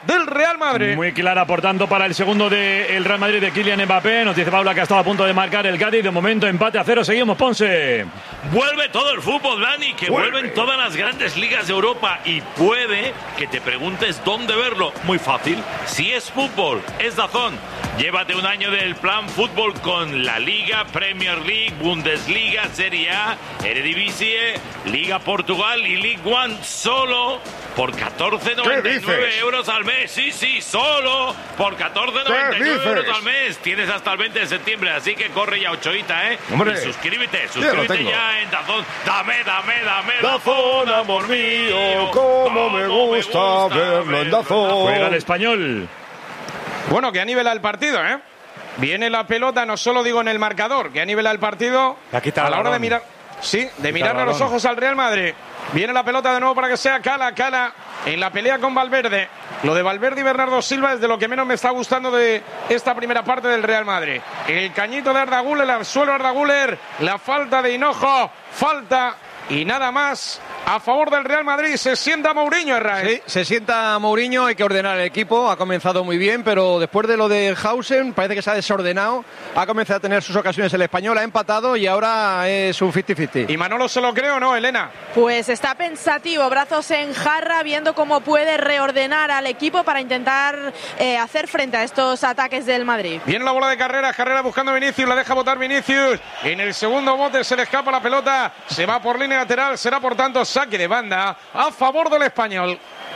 Real Madrid. Muy clara, por tanto, para el segundo del Real Madrid de Kylian Mbappé. Nos dice Paula que ha estado a punto de marcar el Cádiz. De momento, empate a 0. Seguimos, Ponce. Vuelve todo el fútbol, Dani, que vuelven todas las grandes ligas de Europa y puede que te preguntes dónde verlo. Muy fácil. Si es fútbol, es DAZN. Llévate un año del plan fútbol con la Liga, Premier League, Bundesliga, Serie A, Eredivisie, Liga Portugal y League One solo por 14,99 euros al mes. Sí, solo por 14,99 euros al mes. Tienes hasta el 20 de septiembre, así que corre ya, Ochoita, ¿eh? Hombre, y suscríbete tengo. ya en DAZN. Dame DAZN, amor mío, cómo me gusta verlo en DAZN. Juega el Español. Bueno, que ha nivelado el partido, ¿eh? Viene la pelota, no solo digo en el marcador, que ha nivelado el partido a la hora de mirar. Sí, de mirarle a los ojos al Real Madrid. Viene la pelota de nuevo para que sea Cala en la pelea con Valverde. Lo de Valverde y Bernardo Silva es de lo que menos me está gustando de esta primera parte del Real Madrid. El cañito de Arda Güler, al suelo Arda Güler, la falta de Hinojo, falta y nada más. A favor del Real Madrid, se sienta Mourinho, Herrera. Sí, se sienta Mourinho, hay que ordenar el equipo, ha comenzado muy bien, pero después de lo de Hausen parece que se ha desordenado, ha comenzado a tener sus ocasiones el Español, ha empatado y ahora es un 50-50. ¿Y Manolo se lo cree o no, Elena? Pues está pensativo, brazos en jarra, viendo cómo puede reordenar al equipo para intentar hacer frente a estos ataques del Madrid. Viene la bola de Carrera buscando a Vinicius, la deja botar Vinicius, en el segundo bote se le escapa la pelota, se va por línea lateral, será por tanto saque de banda a favor del Español.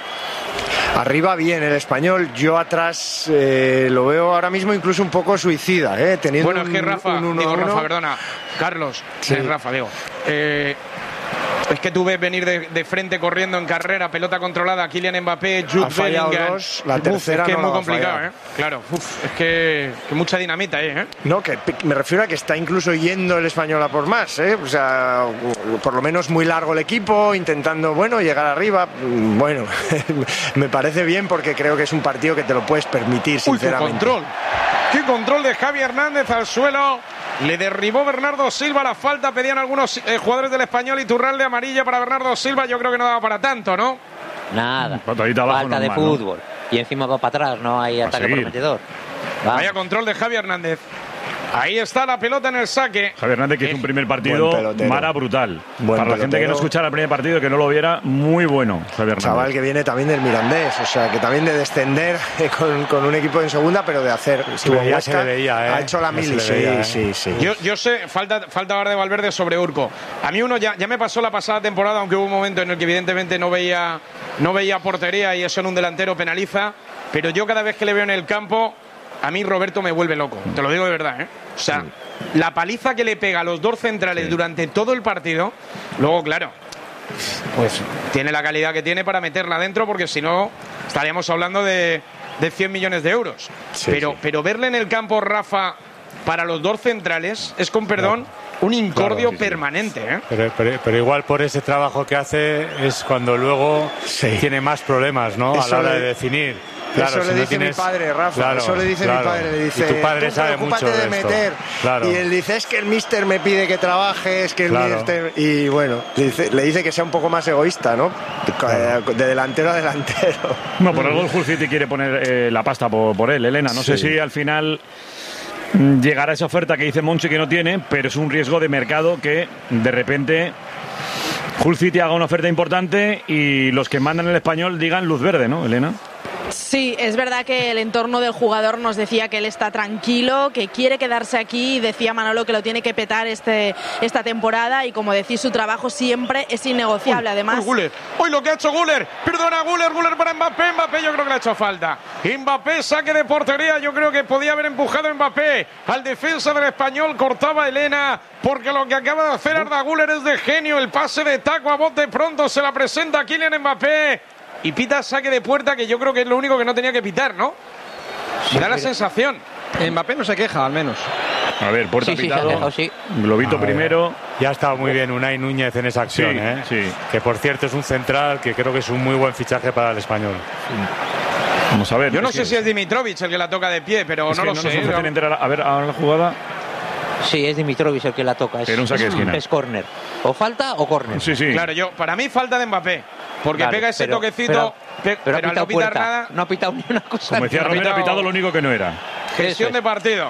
Arriba bien el Español, yo atrás lo veo ahora mismo incluso un poco suicida, teniendo bueno, es que Rafa, perdona, Carlos, sí. Rafa, digo. Es que tú ves venir de frente corriendo en carrera, pelota controlada, Kylian Mbappé, Jude Bellingham. La tercera es que no es muy complicado, Claro, es que mucha dinamita ahí, No, que me refiero a que está incluso yendo el Español a por más, O sea, por lo menos muy largo el equipo, intentando, llegar arriba. Bueno, me parece bien porque creo que es un partido que te lo puedes permitir, sinceramente. ¡Qué control de Javi Hernández al suelo! Le derribó Bernardo Silva la falta, pedían algunos jugadores del Español, Iturralde amarilla para Bernardo Silva, yo creo que no daba para tanto, ¿no? Nada, falta de fútbol, ¿no? Y encima va para atrás, no hay ataque prometedor. Vaya control de Javi Hernández. Ahí está la pelota en el saque. Javier Hernández, que hizo un primer partido Mara brutal. Para la gente que no escuchara el primer partido, que no lo viera, muy bueno, Javier Hernández. Chaval que viene también del Mirandés, o sea, que también de descender con un equipo en segunda, pero de hacer. Ha hecho la mili, sí. Yo sé, falta hablar de Valverde sobre Urco. A mí ya me pasó la pasada temporada, aunque hubo un momento en el que evidentemente no veía portería y eso en un delantero penaliza, pero yo cada vez que le veo en el campo, a mí Roberto me vuelve loco, te lo digo de verdad, O sea, la paliza que le pega a los dos centrales durante todo el partido, luego, claro, pues tiene la calidad que tiene para meterla adentro, porque si no, estaríamos hablando de 100 millones de euros. Pero verle en el campo, Rafa, para los dos centrales, es con perdón, un incordio permanente, Pero igual por ese trabajo que hace es cuando luego tiene más problemas, ¿no? A la hora de definir. Claro, eso le dice mi padre, Rafa. Eso le dice mi padre. Le dice, y tu padre sabe mucho de meter. Claro. Y él dice, es que el míster me pide que trabaje, es que el míster... Y bueno, le dice que sea un poco más egoísta, ¿no? De delantero a delantero. No, por algo el Hull City quiere poner la pasta por él, Elena. No sé si al final llegará esa oferta que dice Monchi que no tiene, pero es un riesgo de mercado que de repente Hull City haga una oferta importante y los que mandan el Español digan luz verde, ¿no, Elena? Sí, es verdad que el entorno del jugador nos decía que él está tranquilo, que quiere quedarse aquí, y decía Manolo que lo tiene que petar esta temporada, y como decís, su trabajo siempre es innegociable. Además, hoy lo que ha hecho Güler, perdona, Güler para Mbappé, yo creo que le ha hecho falta. Mbappé, saque de portería, yo creo que podía haber empujado Mbappé al defensa del Español, cortaba Elena, porque lo que acaba de hacer Arda Güler es de genio, el pase de taco a bote pronto, se la presenta Kylian Mbappé. Y pita saque de puerta, que yo creo que es lo único que no tenía que pitar, ¿no? Me da la sensación. Mbappé no se queja, al menos. A ver, puerta pitado. Globito primero. Ya ha estado muy bien Unai Núñez en esa acción, que por cierto es un central que creo que es un muy buen fichaje para el Español. Vamos a ver. Yo no sé si es Dimitrovic el que la toca de pie, pero no lo sé. A ver, ahora la jugada. Sí, es Dimitrovic el que la toca. Era un saque de esquina. Es córner. O falta o córner. Sí, sí. Claro, para mí falta de Mbappé. Porque Vale, pega ese toquecito, pero al no pitar nada. No ha pitado ni una cosa. Como decía Romero, ha pitado lo único que no era. Gestión de partido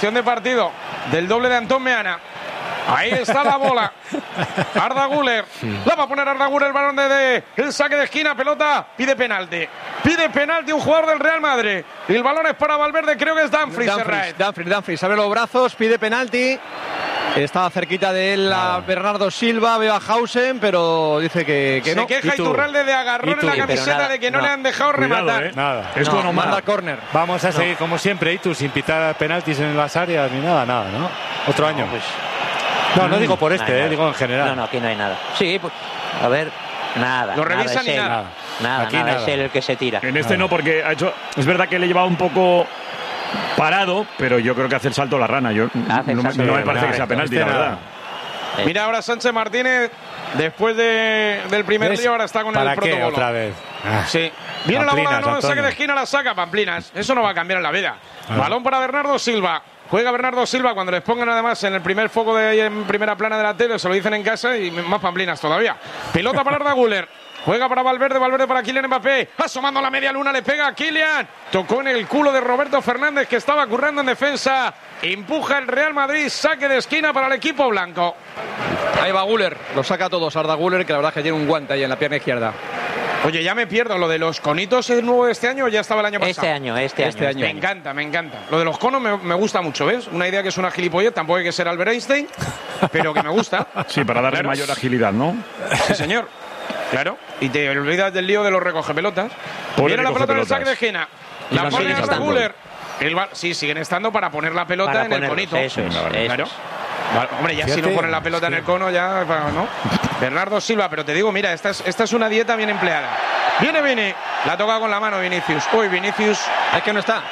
del doble de Antón Meana. Ahí está la bola. Arda Güler. La va a poner Arda Güler, el balón de el saque de esquina, pelota. Pide penalti un jugador del Real Madrid. Y el balón es para Valverde, creo que es Dumfries. Dumfries abre los brazos, pide penalti. Estaba cerquita de él a Bernardo Silva, veo a Hausen, pero dice que no. Se queja Iturralde de agarrón en la camiseta de que no le han dejado rematar. Nada. Es bueno, manda córner. Vamos a seguir como siempre, Itu, sin pitar penaltis en las áreas ni nada, ¿no? Otro año. Pues, no digo por digo en general. No, aquí no hay nada. Sí, pues, a ver, nada. Lo revisan y nada. Nada, es él el que se tira. En este no, porque ha hecho. Es verdad que le llevaba un poco parado, pero yo creo que hace el salto la rana. No me parece que sea penalti, la verdad. Mira ahora Sánchez Martínez, después del primer día, ahora está con el protocolo. ¿Para qué otra vez? Sí. Viene la bola, no, saque de esquina, la saca Pamplinas. Eso no va a cambiar en la vida. Balón para Bernardo Silva. Juega Bernardo Silva, cuando les pongan además en el primer foco de ahí en primera plana de la tele, se lo dicen en casa y más Pamplinas todavía. Pelota para Arda Güler. Juega para Valverde para Kylian Mbappé. Asomando la media luna, le pega a Kylian. Tocó en el culo de Roberto Fernández, que estaba currando en defensa. Empuja el Real Madrid, saque de esquina para el equipo blanco. Ahí va Güler, lo saca a todos Arda Güler, que la verdad es que tiene un guante ahí en la pierna izquierda. Oye, ya me pierdo, ¿lo de los conitos es nuevo de este año o ya estaba el año pasado? Este año. Me encanta. Lo de los conos me gusta mucho, ¿ves? Una idea que es una gilipollez, tampoco hay que ser Albert Einstein, pero que me gusta. Sí, para darle mayor agilidad, ¿no? Sí, señor. Claro. Y te olvidas del lío de los recogepelotas. Viene la pelota en el saque de esquina. La pone Arda Güler. Sí, siguen estando para poner la pelota en el conito. Eso es. Claro. Hombre, ya si no ponen la pelota en el cono, ya no. Bernardo Silva, pero te digo, mira, esta es una dieta bien empleada. Viene Vini, la toca con la mano Vinicius. Uy, Vinicius, es que no está.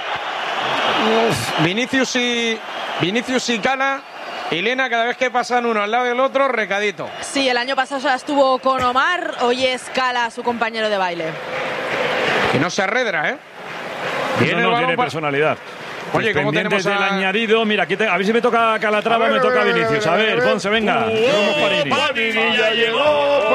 Vinicius y Cala. Y Lena, cada vez que pasan uno al lado del otro, recadito. Sí, el año pasado ya estuvo con Omar, hoy es Cala, su compañero de baile. Que no se arredra, ¿eh? No tiene personalidad. Oye, ¿cómo tenemos del añadido? Mira, aquí a ver si me toca Calatrava o me toca Vinicius. A ver, Ponce, venga. Panini ya llegó.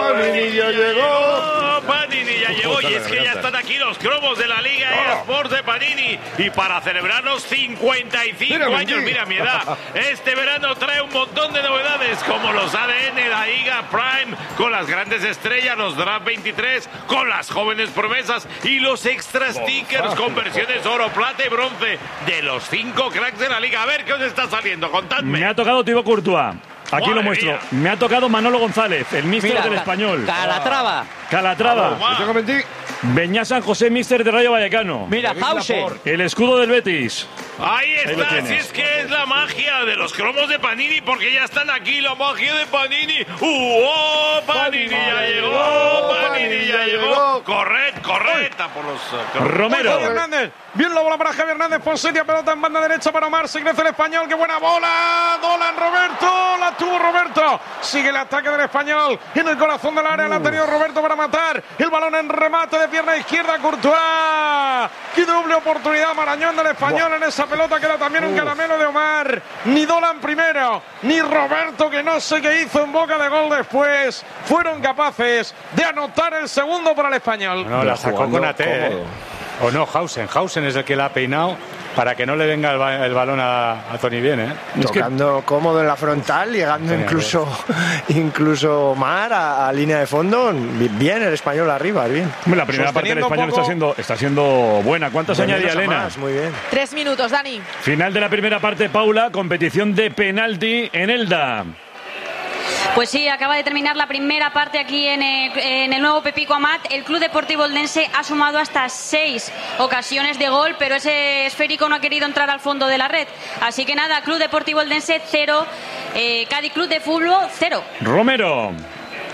Y es que ya están aquí los cromos de la Liga eSports de Panini. Y para celebrar los 55 años, mira mi edad, este verano trae un montón de novedades, como los ADN, la Liga Prime, con las grandes estrellas, los Draft 23, con las jóvenes promesas y los extra stickers con versiones oro, plata y bronce de los 5 cracks de la Liga. A ver qué os está saliendo, contadme. Me ha tocado Thibaut Courtois. Aquí lo muestro. Mía. Me ha tocado Manolo González, el míster del Español. Calatrava. Beñá San José, míster de Rayo Vallecano. Mira, Hausen. El escudo del Betis. Ahí está, si es que es la magia de los cromos de Panini, porque ya están aquí, la magia de Panini. Panini ya llegó, Panini ya llegó. Correcta por los... Romero. Hernández. Bien la bola para Javier Hernández, Fonseca, pelota en banda derecha para Omar, se crece el Español, qué buena bola, Dolan Roberto, la tuvo Roberto, sigue el ataque del Español, en el corazón del área, la ha tenido Roberto para matar, el balón en remate de pierna izquierda, Courtois, qué doble oportunidad Marañón del Español en esa pelota, que era también un caramelo de Omar, ni Dolan primero, ni Roberto, que no sé qué hizo en boca de gol después, fueron capaces de anotar el segundo para el Español. No, la sacó con AT, O no, Hausen es el que la ha peinado para que no le venga el balón a Toni bien, ¿eh? Tocando cómodo en la frontal, llegando incluso Omar a línea de fondo. Bien el Español arriba, bien. La primera parte del Español está siendo buena. ¿Cuántos añadía Elena? Muy bien. 3 minutos, Dani. Final de la primera parte, Paula, competición de penalti en Elda. Pues sí, acaba de terminar la primera parte aquí en el nuevo Pepico Amat. El Club Deportivo Eldense ha sumado hasta 6 ocasiones de gol, pero ese esférico no ha querido entrar al fondo de la red. Así que nada, Club Deportivo Eldense 0, Cádiz Club de Fútbol 0. Romero.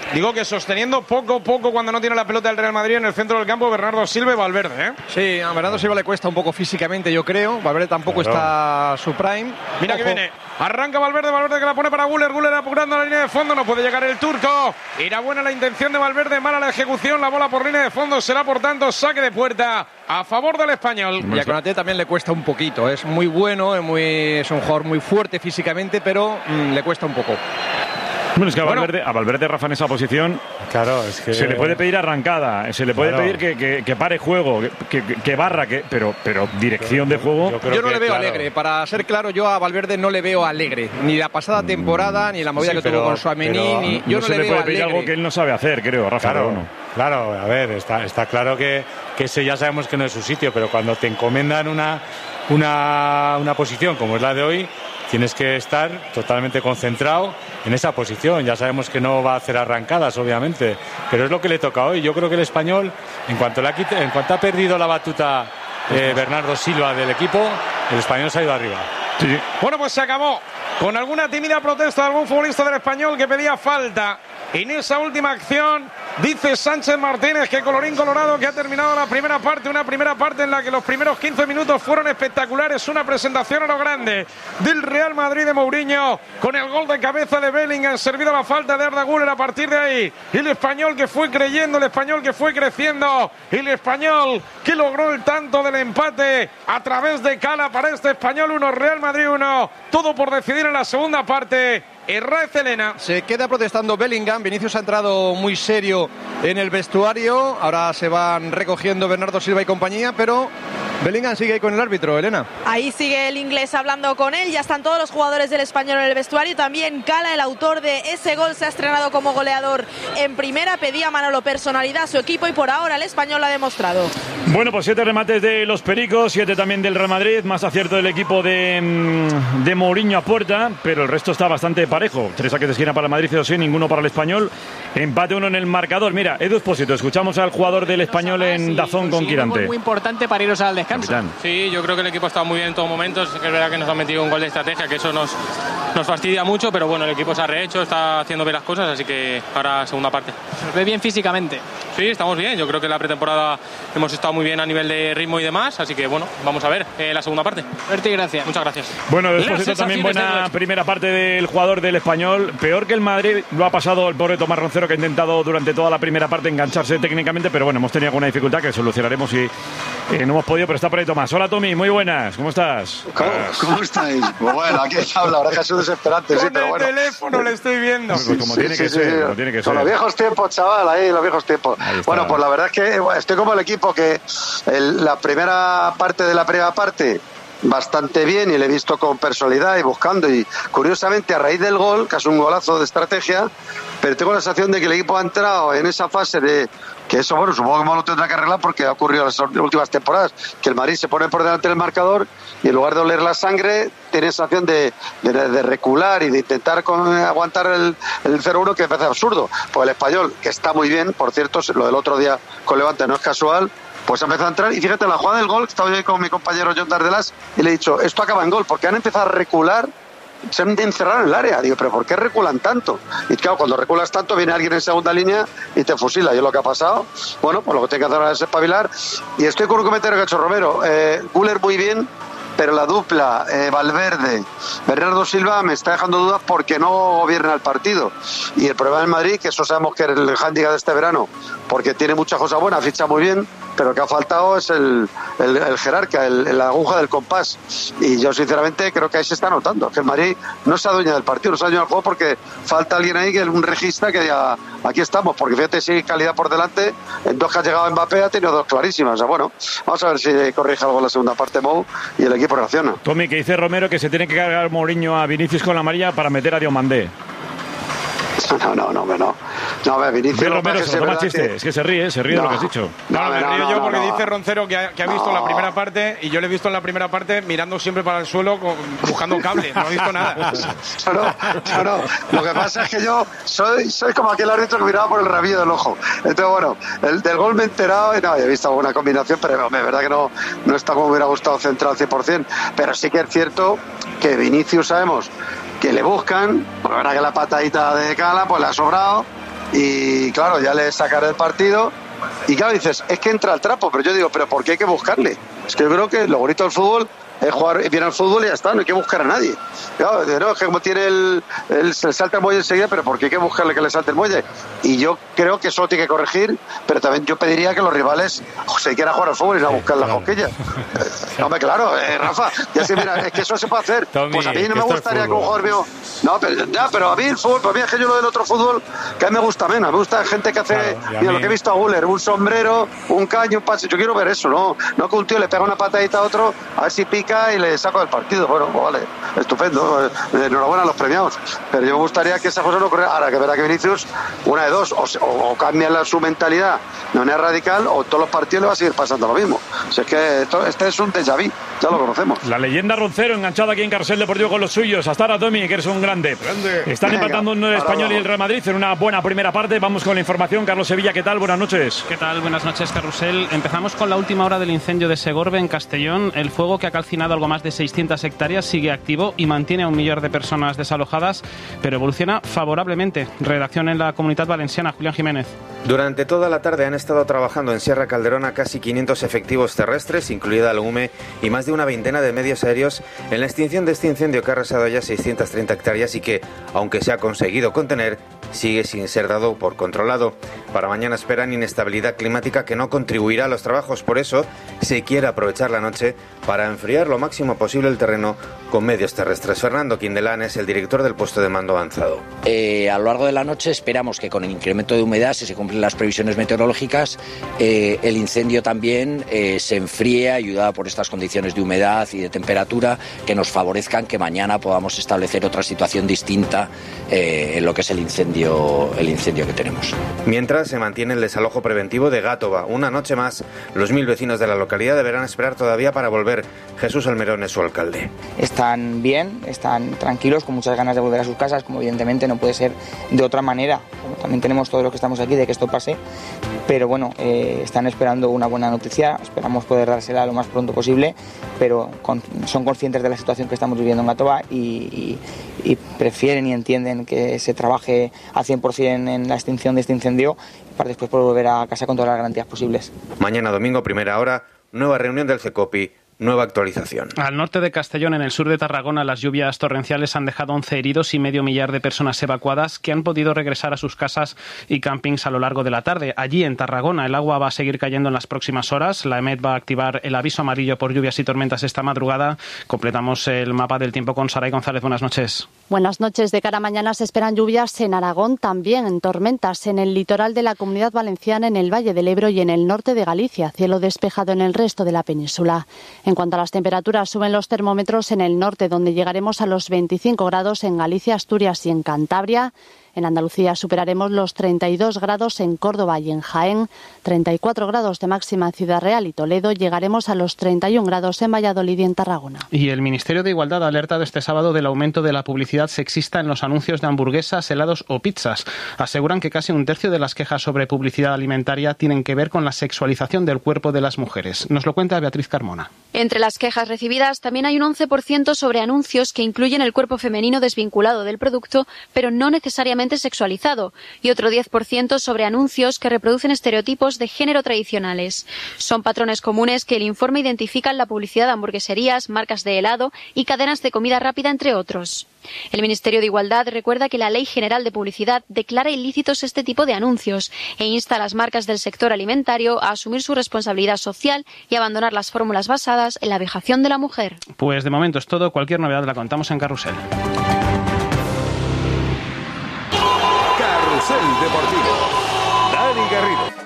Digo que sosteniendo poco cuando no tiene la pelota del Real Madrid en el centro del campo, Bernardo Silva y Valverde, ¿eh? Sí, a Bernardo Silva le cuesta un poco físicamente, yo creo. Valverde tampoco está a su prime. Mira que viene. Arranca Valverde que la pone para Güler apurando la línea de fondo, no puede llegar el turco. Era buena la intención de Valverde, mala la ejecución, la bola por línea de fondo, será por tanto saque de puerta a favor del español. Y a Konaté también le cuesta un poquito, es muy bueno, es un jugador muy fuerte físicamente, pero le cuesta un poco. Bueno, es que a Valverde, Rafa, en esa posición, claro, es que se le puede pedir arrancada, se le puede pedir que pare juego, que barra, pero dirección de juego. Yo no le veo alegre, para ser claro, yo a Valverde no le veo alegre, ni la pasada temporada, ni la movida que tuvo con Tchouaméni, yo no le veo puede pedir algo que él no sabe hacer, creo, Rafa. Claro, a ver, está claro que ese ya sabemos que no es su sitio, pero cuando te encomiendan una posición como es la de hoy, tienes que estar totalmente concentrado en esa posición. Ya sabemos que no va a hacer arrancadas, obviamente, pero es lo que le toca hoy. Yo creo que el español, en cuanto ha perdido la batuta Bernardo Silva del equipo, el español se ha ido arriba. Sí. Bueno, pues se acabó con alguna tímida protesta de algún futbolista del español que pedía falta. En esa última acción, dice Sánchez Martínez que colorín colorado, que ha terminado la primera parte, una primera parte en la que los primeros 15 minutos fueron espectaculares, una presentación a lo grande del Real Madrid de Mourinho, con el gol de cabeza de Bellingham, servido la falta de Arda Güler. A partir de ahí, el español que fue creyendo, el español que fue creciendo, el español que logró el tanto del empate a través de Cala para este español 1, Real Madrid 1, todo por decidir en la segunda parte. Herrera Celena. Se queda protestando Bellingham. Vinicius ha entrado muy serio en el vestuario. Ahora se van recogiendo Bernardo Silva y compañía, pero Bellingham sigue ahí con el árbitro, Elena. Ahí sigue el inglés hablando con él. Ya están todos los jugadores del español en el vestuario. También Cala, el autor de ese gol, se ha estrenado como goleador en primera. Pedía a Manolo personalidad a su equipo y por ahora el español lo ha demostrado. Bueno, pues 7 remates de los Pericos, 7 también del Real Madrid, más acierto del equipo de Mourinho a puerta, pero el resto está bastante parejo. 3 saques de esquina para el Madrid, 0 sí, ninguno para el español. Empate 1 en el marcador. Mira, Edu Espósito, escuchamos al jugador del español en Dazón con Quirante. Muy importante para iros al descanso. Capitán. Sí, yo creo que el equipo ha estado muy bien en todos momentos. Es verdad que nos han metido un gol de estrategia, que eso nos fastidia mucho, pero bueno, el equipo se ha rehecho, está haciendo bien las cosas, así que ahora segunda parte. ¿Nos ve bien físicamente? Sí, estamos bien. Yo creo que en la pretemporada hemos estado muy bien a nivel de ritmo y demás, así que bueno, vamos a ver la segunda parte. Suerte y gracias. Muchas gracias. Bueno, después de también buena primera parte del jugador del español. Peor que el Madrid lo ha pasado el pobre Tomás Roncero, que ha intentado durante toda la primera parte engancharse técnicamente, pero bueno, hemos tenido alguna dificultad que solucionaremos y no hemos podido, pero está por ahí Tomás. Hola Tommy, muy buenas, ¿cómo estás? ¿Cómo estáis? Pues bueno, aquí está, la verdad que ha sido desesperante, sí, pero bueno. Con el teléfono le estoy viendo. Pues como tiene que ser, como tiene que ser. Con los viejos tiempos, chaval, ahí los viejos tiempos. Bueno, pues la verdad es que estoy como el equipo que la primera parte de la primera parte bastante bien y le he visto con personalidad y buscando, y curiosamente a raíz del gol, que es un golazo de estrategia, pero tengo la sensación de que el equipo ha entrado en esa fase de que eso, bueno, supongo que lo tendrá que arreglar porque ha ocurrido en las últimas temporadas, que el Madrid se pone por delante del marcador y en lugar de oler la sangre tiene sensación de recular y de intentar aguantar el 0-1, que me parece absurdo. Pues el español, que está muy bien, por cierto, lo del otro día con Levante no es casual, pues ha empezado a entrar, y fíjate, la jugada del gol, estaba yo con mi compañero John Dardelas y le he dicho, esto acaba en gol, porque han empezado a recular, se han encerrado en el área. Digo, pero ¿por qué reculan tanto? Y claro, cuando reculas tanto viene alguien en segunda línea y te fusila. Y es lo que ha pasado. Bueno, pues lo que tiene que hacer ahora es espabilar. Y estoy con un comentario que ha hecho Romero. Güler muy bien, pero la dupla Valverde, Bernardo Silva me está dejando dudas porque no gobierna el partido. Y el problema del Madrid, que eso sabemos que es el hándicap de este verano, porque tiene muchas cosas buenas, ficha muy bien, pero que ha faltado es el jerarca, la aguja del compás. Y yo sinceramente creo que ahí se está notando, que el Madrid no se adueña del partido, no se adueña del juego, porque falta alguien ahí, que es un regista que ya aquí estamos, porque fíjate si hay calidad por delante, en 2 que ha llegado Mbappé ha tenido 2 clarísimas. O sea, bueno, vamos a ver si corrige algo en la segunda parte Mou y el equipo reacciona. Tommy, que dice Romero que se tiene que cargar Mourinho a Vinicius con la amarilla para meter a Diomandé. No, a ver, Vinicius. Romero se lo toma chiste, es que se ríe de lo que has dicho. No, me río yo porque dice Roncero que ha visto la primera parte, y yo le he visto en la primera parte mirando siempre para el suelo, buscando cable, no he visto nada. No. Lo que pasa es que yo soy como aquel árbitro que miraba por el rabillo del ojo. Entonces, bueno, del gol me he enterado y no, he visto alguna combinación, pero es verdad que no está como me hubiera gustado central 100%. Pero sí que es cierto que Vinicius sabemos que le buscan, porque la verdad que la patadita de Cala pues le ha sobrado, y claro, ya le sacaré el partido. Y claro, dices, es que entra al trapo, pero yo digo, ¿pero por qué hay que buscarle? Es que yo creo que lo bonito del fútbol es jugar bien al fútbol y ya está, no hay que buscar a nadie. Claro, no, es que como tiene se salta el muelle enseguida, pero ¿por qué hay que buscarle que le salte el muelle? Y yo creo que eso tiene que corregir, pero también yo pediría que los rivales se quieran jugar al fútbol y no a buscar las cosquillas. Hombre, claro, Rafa, ya se mira, es que eso se puede hacer. Tommy, pues a mí no me gustaría que un jugador mío... No, pero a mí el fútbol, para mí es que yo lo del otro fútbol, que a mí me gusta menos. Me gusta gente que hace, mira, lo que he visto a Guller, un sombrero, un caño, un pase. Yo quiero ver eso, no que un tío le pega una patadita a otro, a ver si pica y le saco del partido. Bueno, pues vale, estupendo, enhorabuena a los premiados. Pero yo me gustaría que esa cosa no ocurriera. Ahora que verá que Vinicius, una de dos, o cambia su mentalidad de manera radical, o todos los partidos le va a seguir pasando lo mismo. O sea, es que este es un déjà vu, ya lo conocemos. La leyenda Roncero enganchada aquí en Carrusel Deportivo con los suyos. Hasta ahora, Tommy, que eres un grande. Están empatando el Español y el Real Madrid en una buena primera parte. Vamos con la información. Carlos Sevilla, ¿qué tal? Buenas noches. ¿Qué tal? Buenas noches, Carrusel. Empezamos con la última hora del incendio de Segorbe en Castellón. El fuego, que ha calcinado algo más de 600 hectáreas, sigue activo y mantiene a 1 millón de personas desalojadas, pero evoluciona favorablemente. Redacción en la Comunidad Valenciana, Julián Jiménez. Durante toda la tarde han estado trabajando en Sierra Calderona casi 500 efectivos terrestres, incluida la UME, y más de una veintena de medios aéreos en la extinción de este incendio que ha arrasado ya 630 hectáreas y que, aunque se ha conseguido contener, sigue sin ser dado por controlado. Para mañana esperan inestabilidad climática que no contribuirá a los trabajos. Por eso se quiere aprovechar la noche para enfriar lo máximo posible el terreno con medios terrestres. Fernando Quindelán es el director del puesto de mando avanzado. A lo largo de la noche esperamos que con el incremento de humedad, si se cumplen las previsiones meteorológicas, el incendio también se enfríe, ayudado por estas condiciones de humedad y de temperatura que nos favorezcan que mañana podamos establecer otra situación distinta en lo que es el incendio que tenemos. Mientras se mantiene el desalojo preventivo de Gátova. Una noche más, los 1000 vecinos de la localidad deberán esperar todavía para volver. Jesús Almerón es su alcalde. Están bien, están tranquilos, con muchas ganas de volver a sus casas, como evidentemente no puede ser de otra manera. Como también tenemos todos los que estamos aquí de que esto pase, pero bueno, están esperando una buena noticia, esperamos poder dársela lo más pronto posible, pero son conscientes de la situación que estamos viviendo en Gátova y prefieren y entienden que se trabaje al 100% en la extinción de este incendio para después poder volver a casa con todas las garantías posibles. Mañana domingo, primera hora, nueva reunión del CECOPI. Nueva actualización. Al norte de Castellón, en el sur de Tarragona, las lluvias torrenciales han dejado 11 heridos y medio millar de personas evacuadas que han podido regresar a sus casas y campings a lo largo de la tarde. Allí, en Tarragona, el agua va a seguir cayendo en las próximas horas. La EMET va a activar el aviso amarillo por lluvias y tormentas esta madrugada. Completamos el mapa del tiempo con Saray González. Buenas noches. Buenas noches. De cara a mañana se esperan lluvias en Aragón, también en tormentas en el litoral de la Comunidad Valenciana, en el Valle del Ebro y en el norte de Galicia. Cielo despejado en el resto de la península. En cuanto a las temperaturas, suben los termómetros en el norte, donde llegaremos a los 25 grados en Galicia, Asturias y en Cantabria. En Andalucía superaremos los 32 grados en Córdoba y en Jaén, 34 grados de máxima en Ciudad Real y Toledo, llegaremos a los 31 grados en Valladolid y en Tarragona. Y el Ministerio de Igualdad ha alertado este sábado del aumento de la publicidad sexista en los anuncios de hamburguesas, helados o pizzas. Aseguran que casi un tercio de las quejas sobre publicidad alimentaria tienen que ver con la sexualización del cuerpo de las mujeres. Nos lo cuenta Beatriz Carmona. Entre las quejas recibidas también hay un 11% sobre anuncios que incluyen el cuerpo femenino desvinculado del producto, pero no necesariamente sexualizado, y otro 10% sobre anuncios que reproducen estereotipos de género tradicionales. Son patrones comunes que el informe identifica en la publicidad de hamburgueserías, marcas de helado y cadenas de comida rápida, entre otros. El Ministerio de Igualdad recuerda que la Ley General de Publicidad declara ilícitos este tipo de anuncios e insta a las marcas del sector alimentario a asumir su responsabilidad social y abandonar las fórmulas basadas en la vejación de la mujer. Pues de momento es todo. Cualquier novedad la contamos en Carrusel. Carrusel Deportivo. Dani Garrido.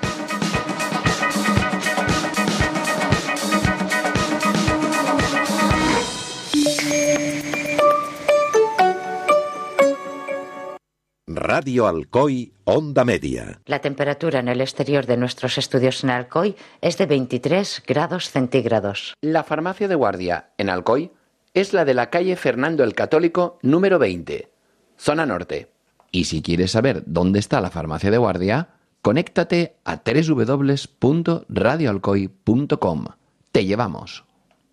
Radio Alcoy, Onda Media. La temperatura en el exterior de nuestros estudios en Alcoy es de 23 grados centígrados. La farmacia de guardia en Alcoy es la de la calle Fernando el Católico, número 20, zona norte. Y si quieres saber dónde está la farmacia de guardia, conéctate a www.radioalcoy.com. Te llevamos.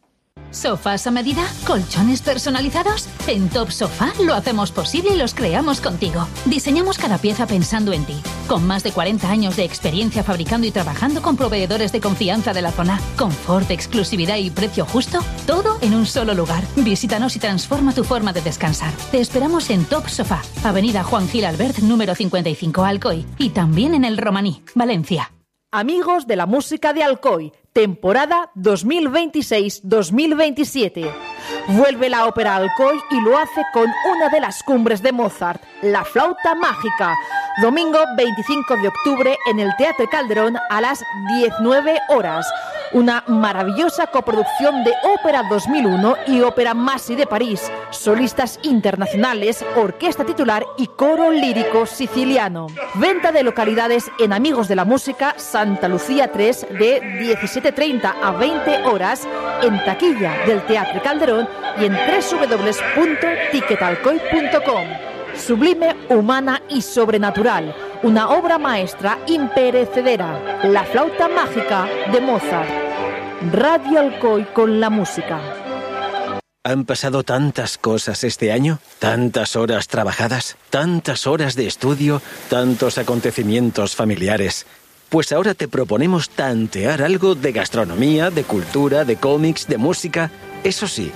¿Sofás a medida? ¿Colchones personalizados? En Top Sofá lo hacemos posible y los creamos contigo. Diseñamos cada pieza pensando en ti. Con más de 40 años de experiencia fabricando y trabajando con proveedores de confianza de la zona. Confort, exclusividad y precio justo. Todo en un solo lugar. Visítanos y transforma tu forma de descansar. Te esperamos en Top Sofá, Avenida Juan Gil Albert, número 55, Alcoy. Y también en el Romaní, Valencia. Amigos de la música de Alcoy, temporada 2026-2027. Vuelve la ópera Alcoy y lo hace con una de las cumbres de Mozart, La Flauta Mágica. Domingo 25 de octubre en el Teatro Calderón a las 19 horas. Una maravillosa coproducción de Ópera 2001 y Ópera Masi de París. Solistas internacionales, orquesta titular y coro lírico siciliano. Venta de localidades en Amigos de la Música, Santa Lucía 3, de 17:30 a 20 horas, en taquilla del Teatro Calderón y en www.ticketalcoy.com. Sublime, humana y sobrenatural. Una obra maestra imperecedera. La Flauta Mágica de Mozart. Radio Alcoy con la música. Han pasado tantas cosas este año, tantas horas trabajadas, tantas horas de estudio, tantos acontecimientos familiares. Pues ahora te proponemos tantear algo de gastronomía, de cultura, de cómics, de música. Eso sí,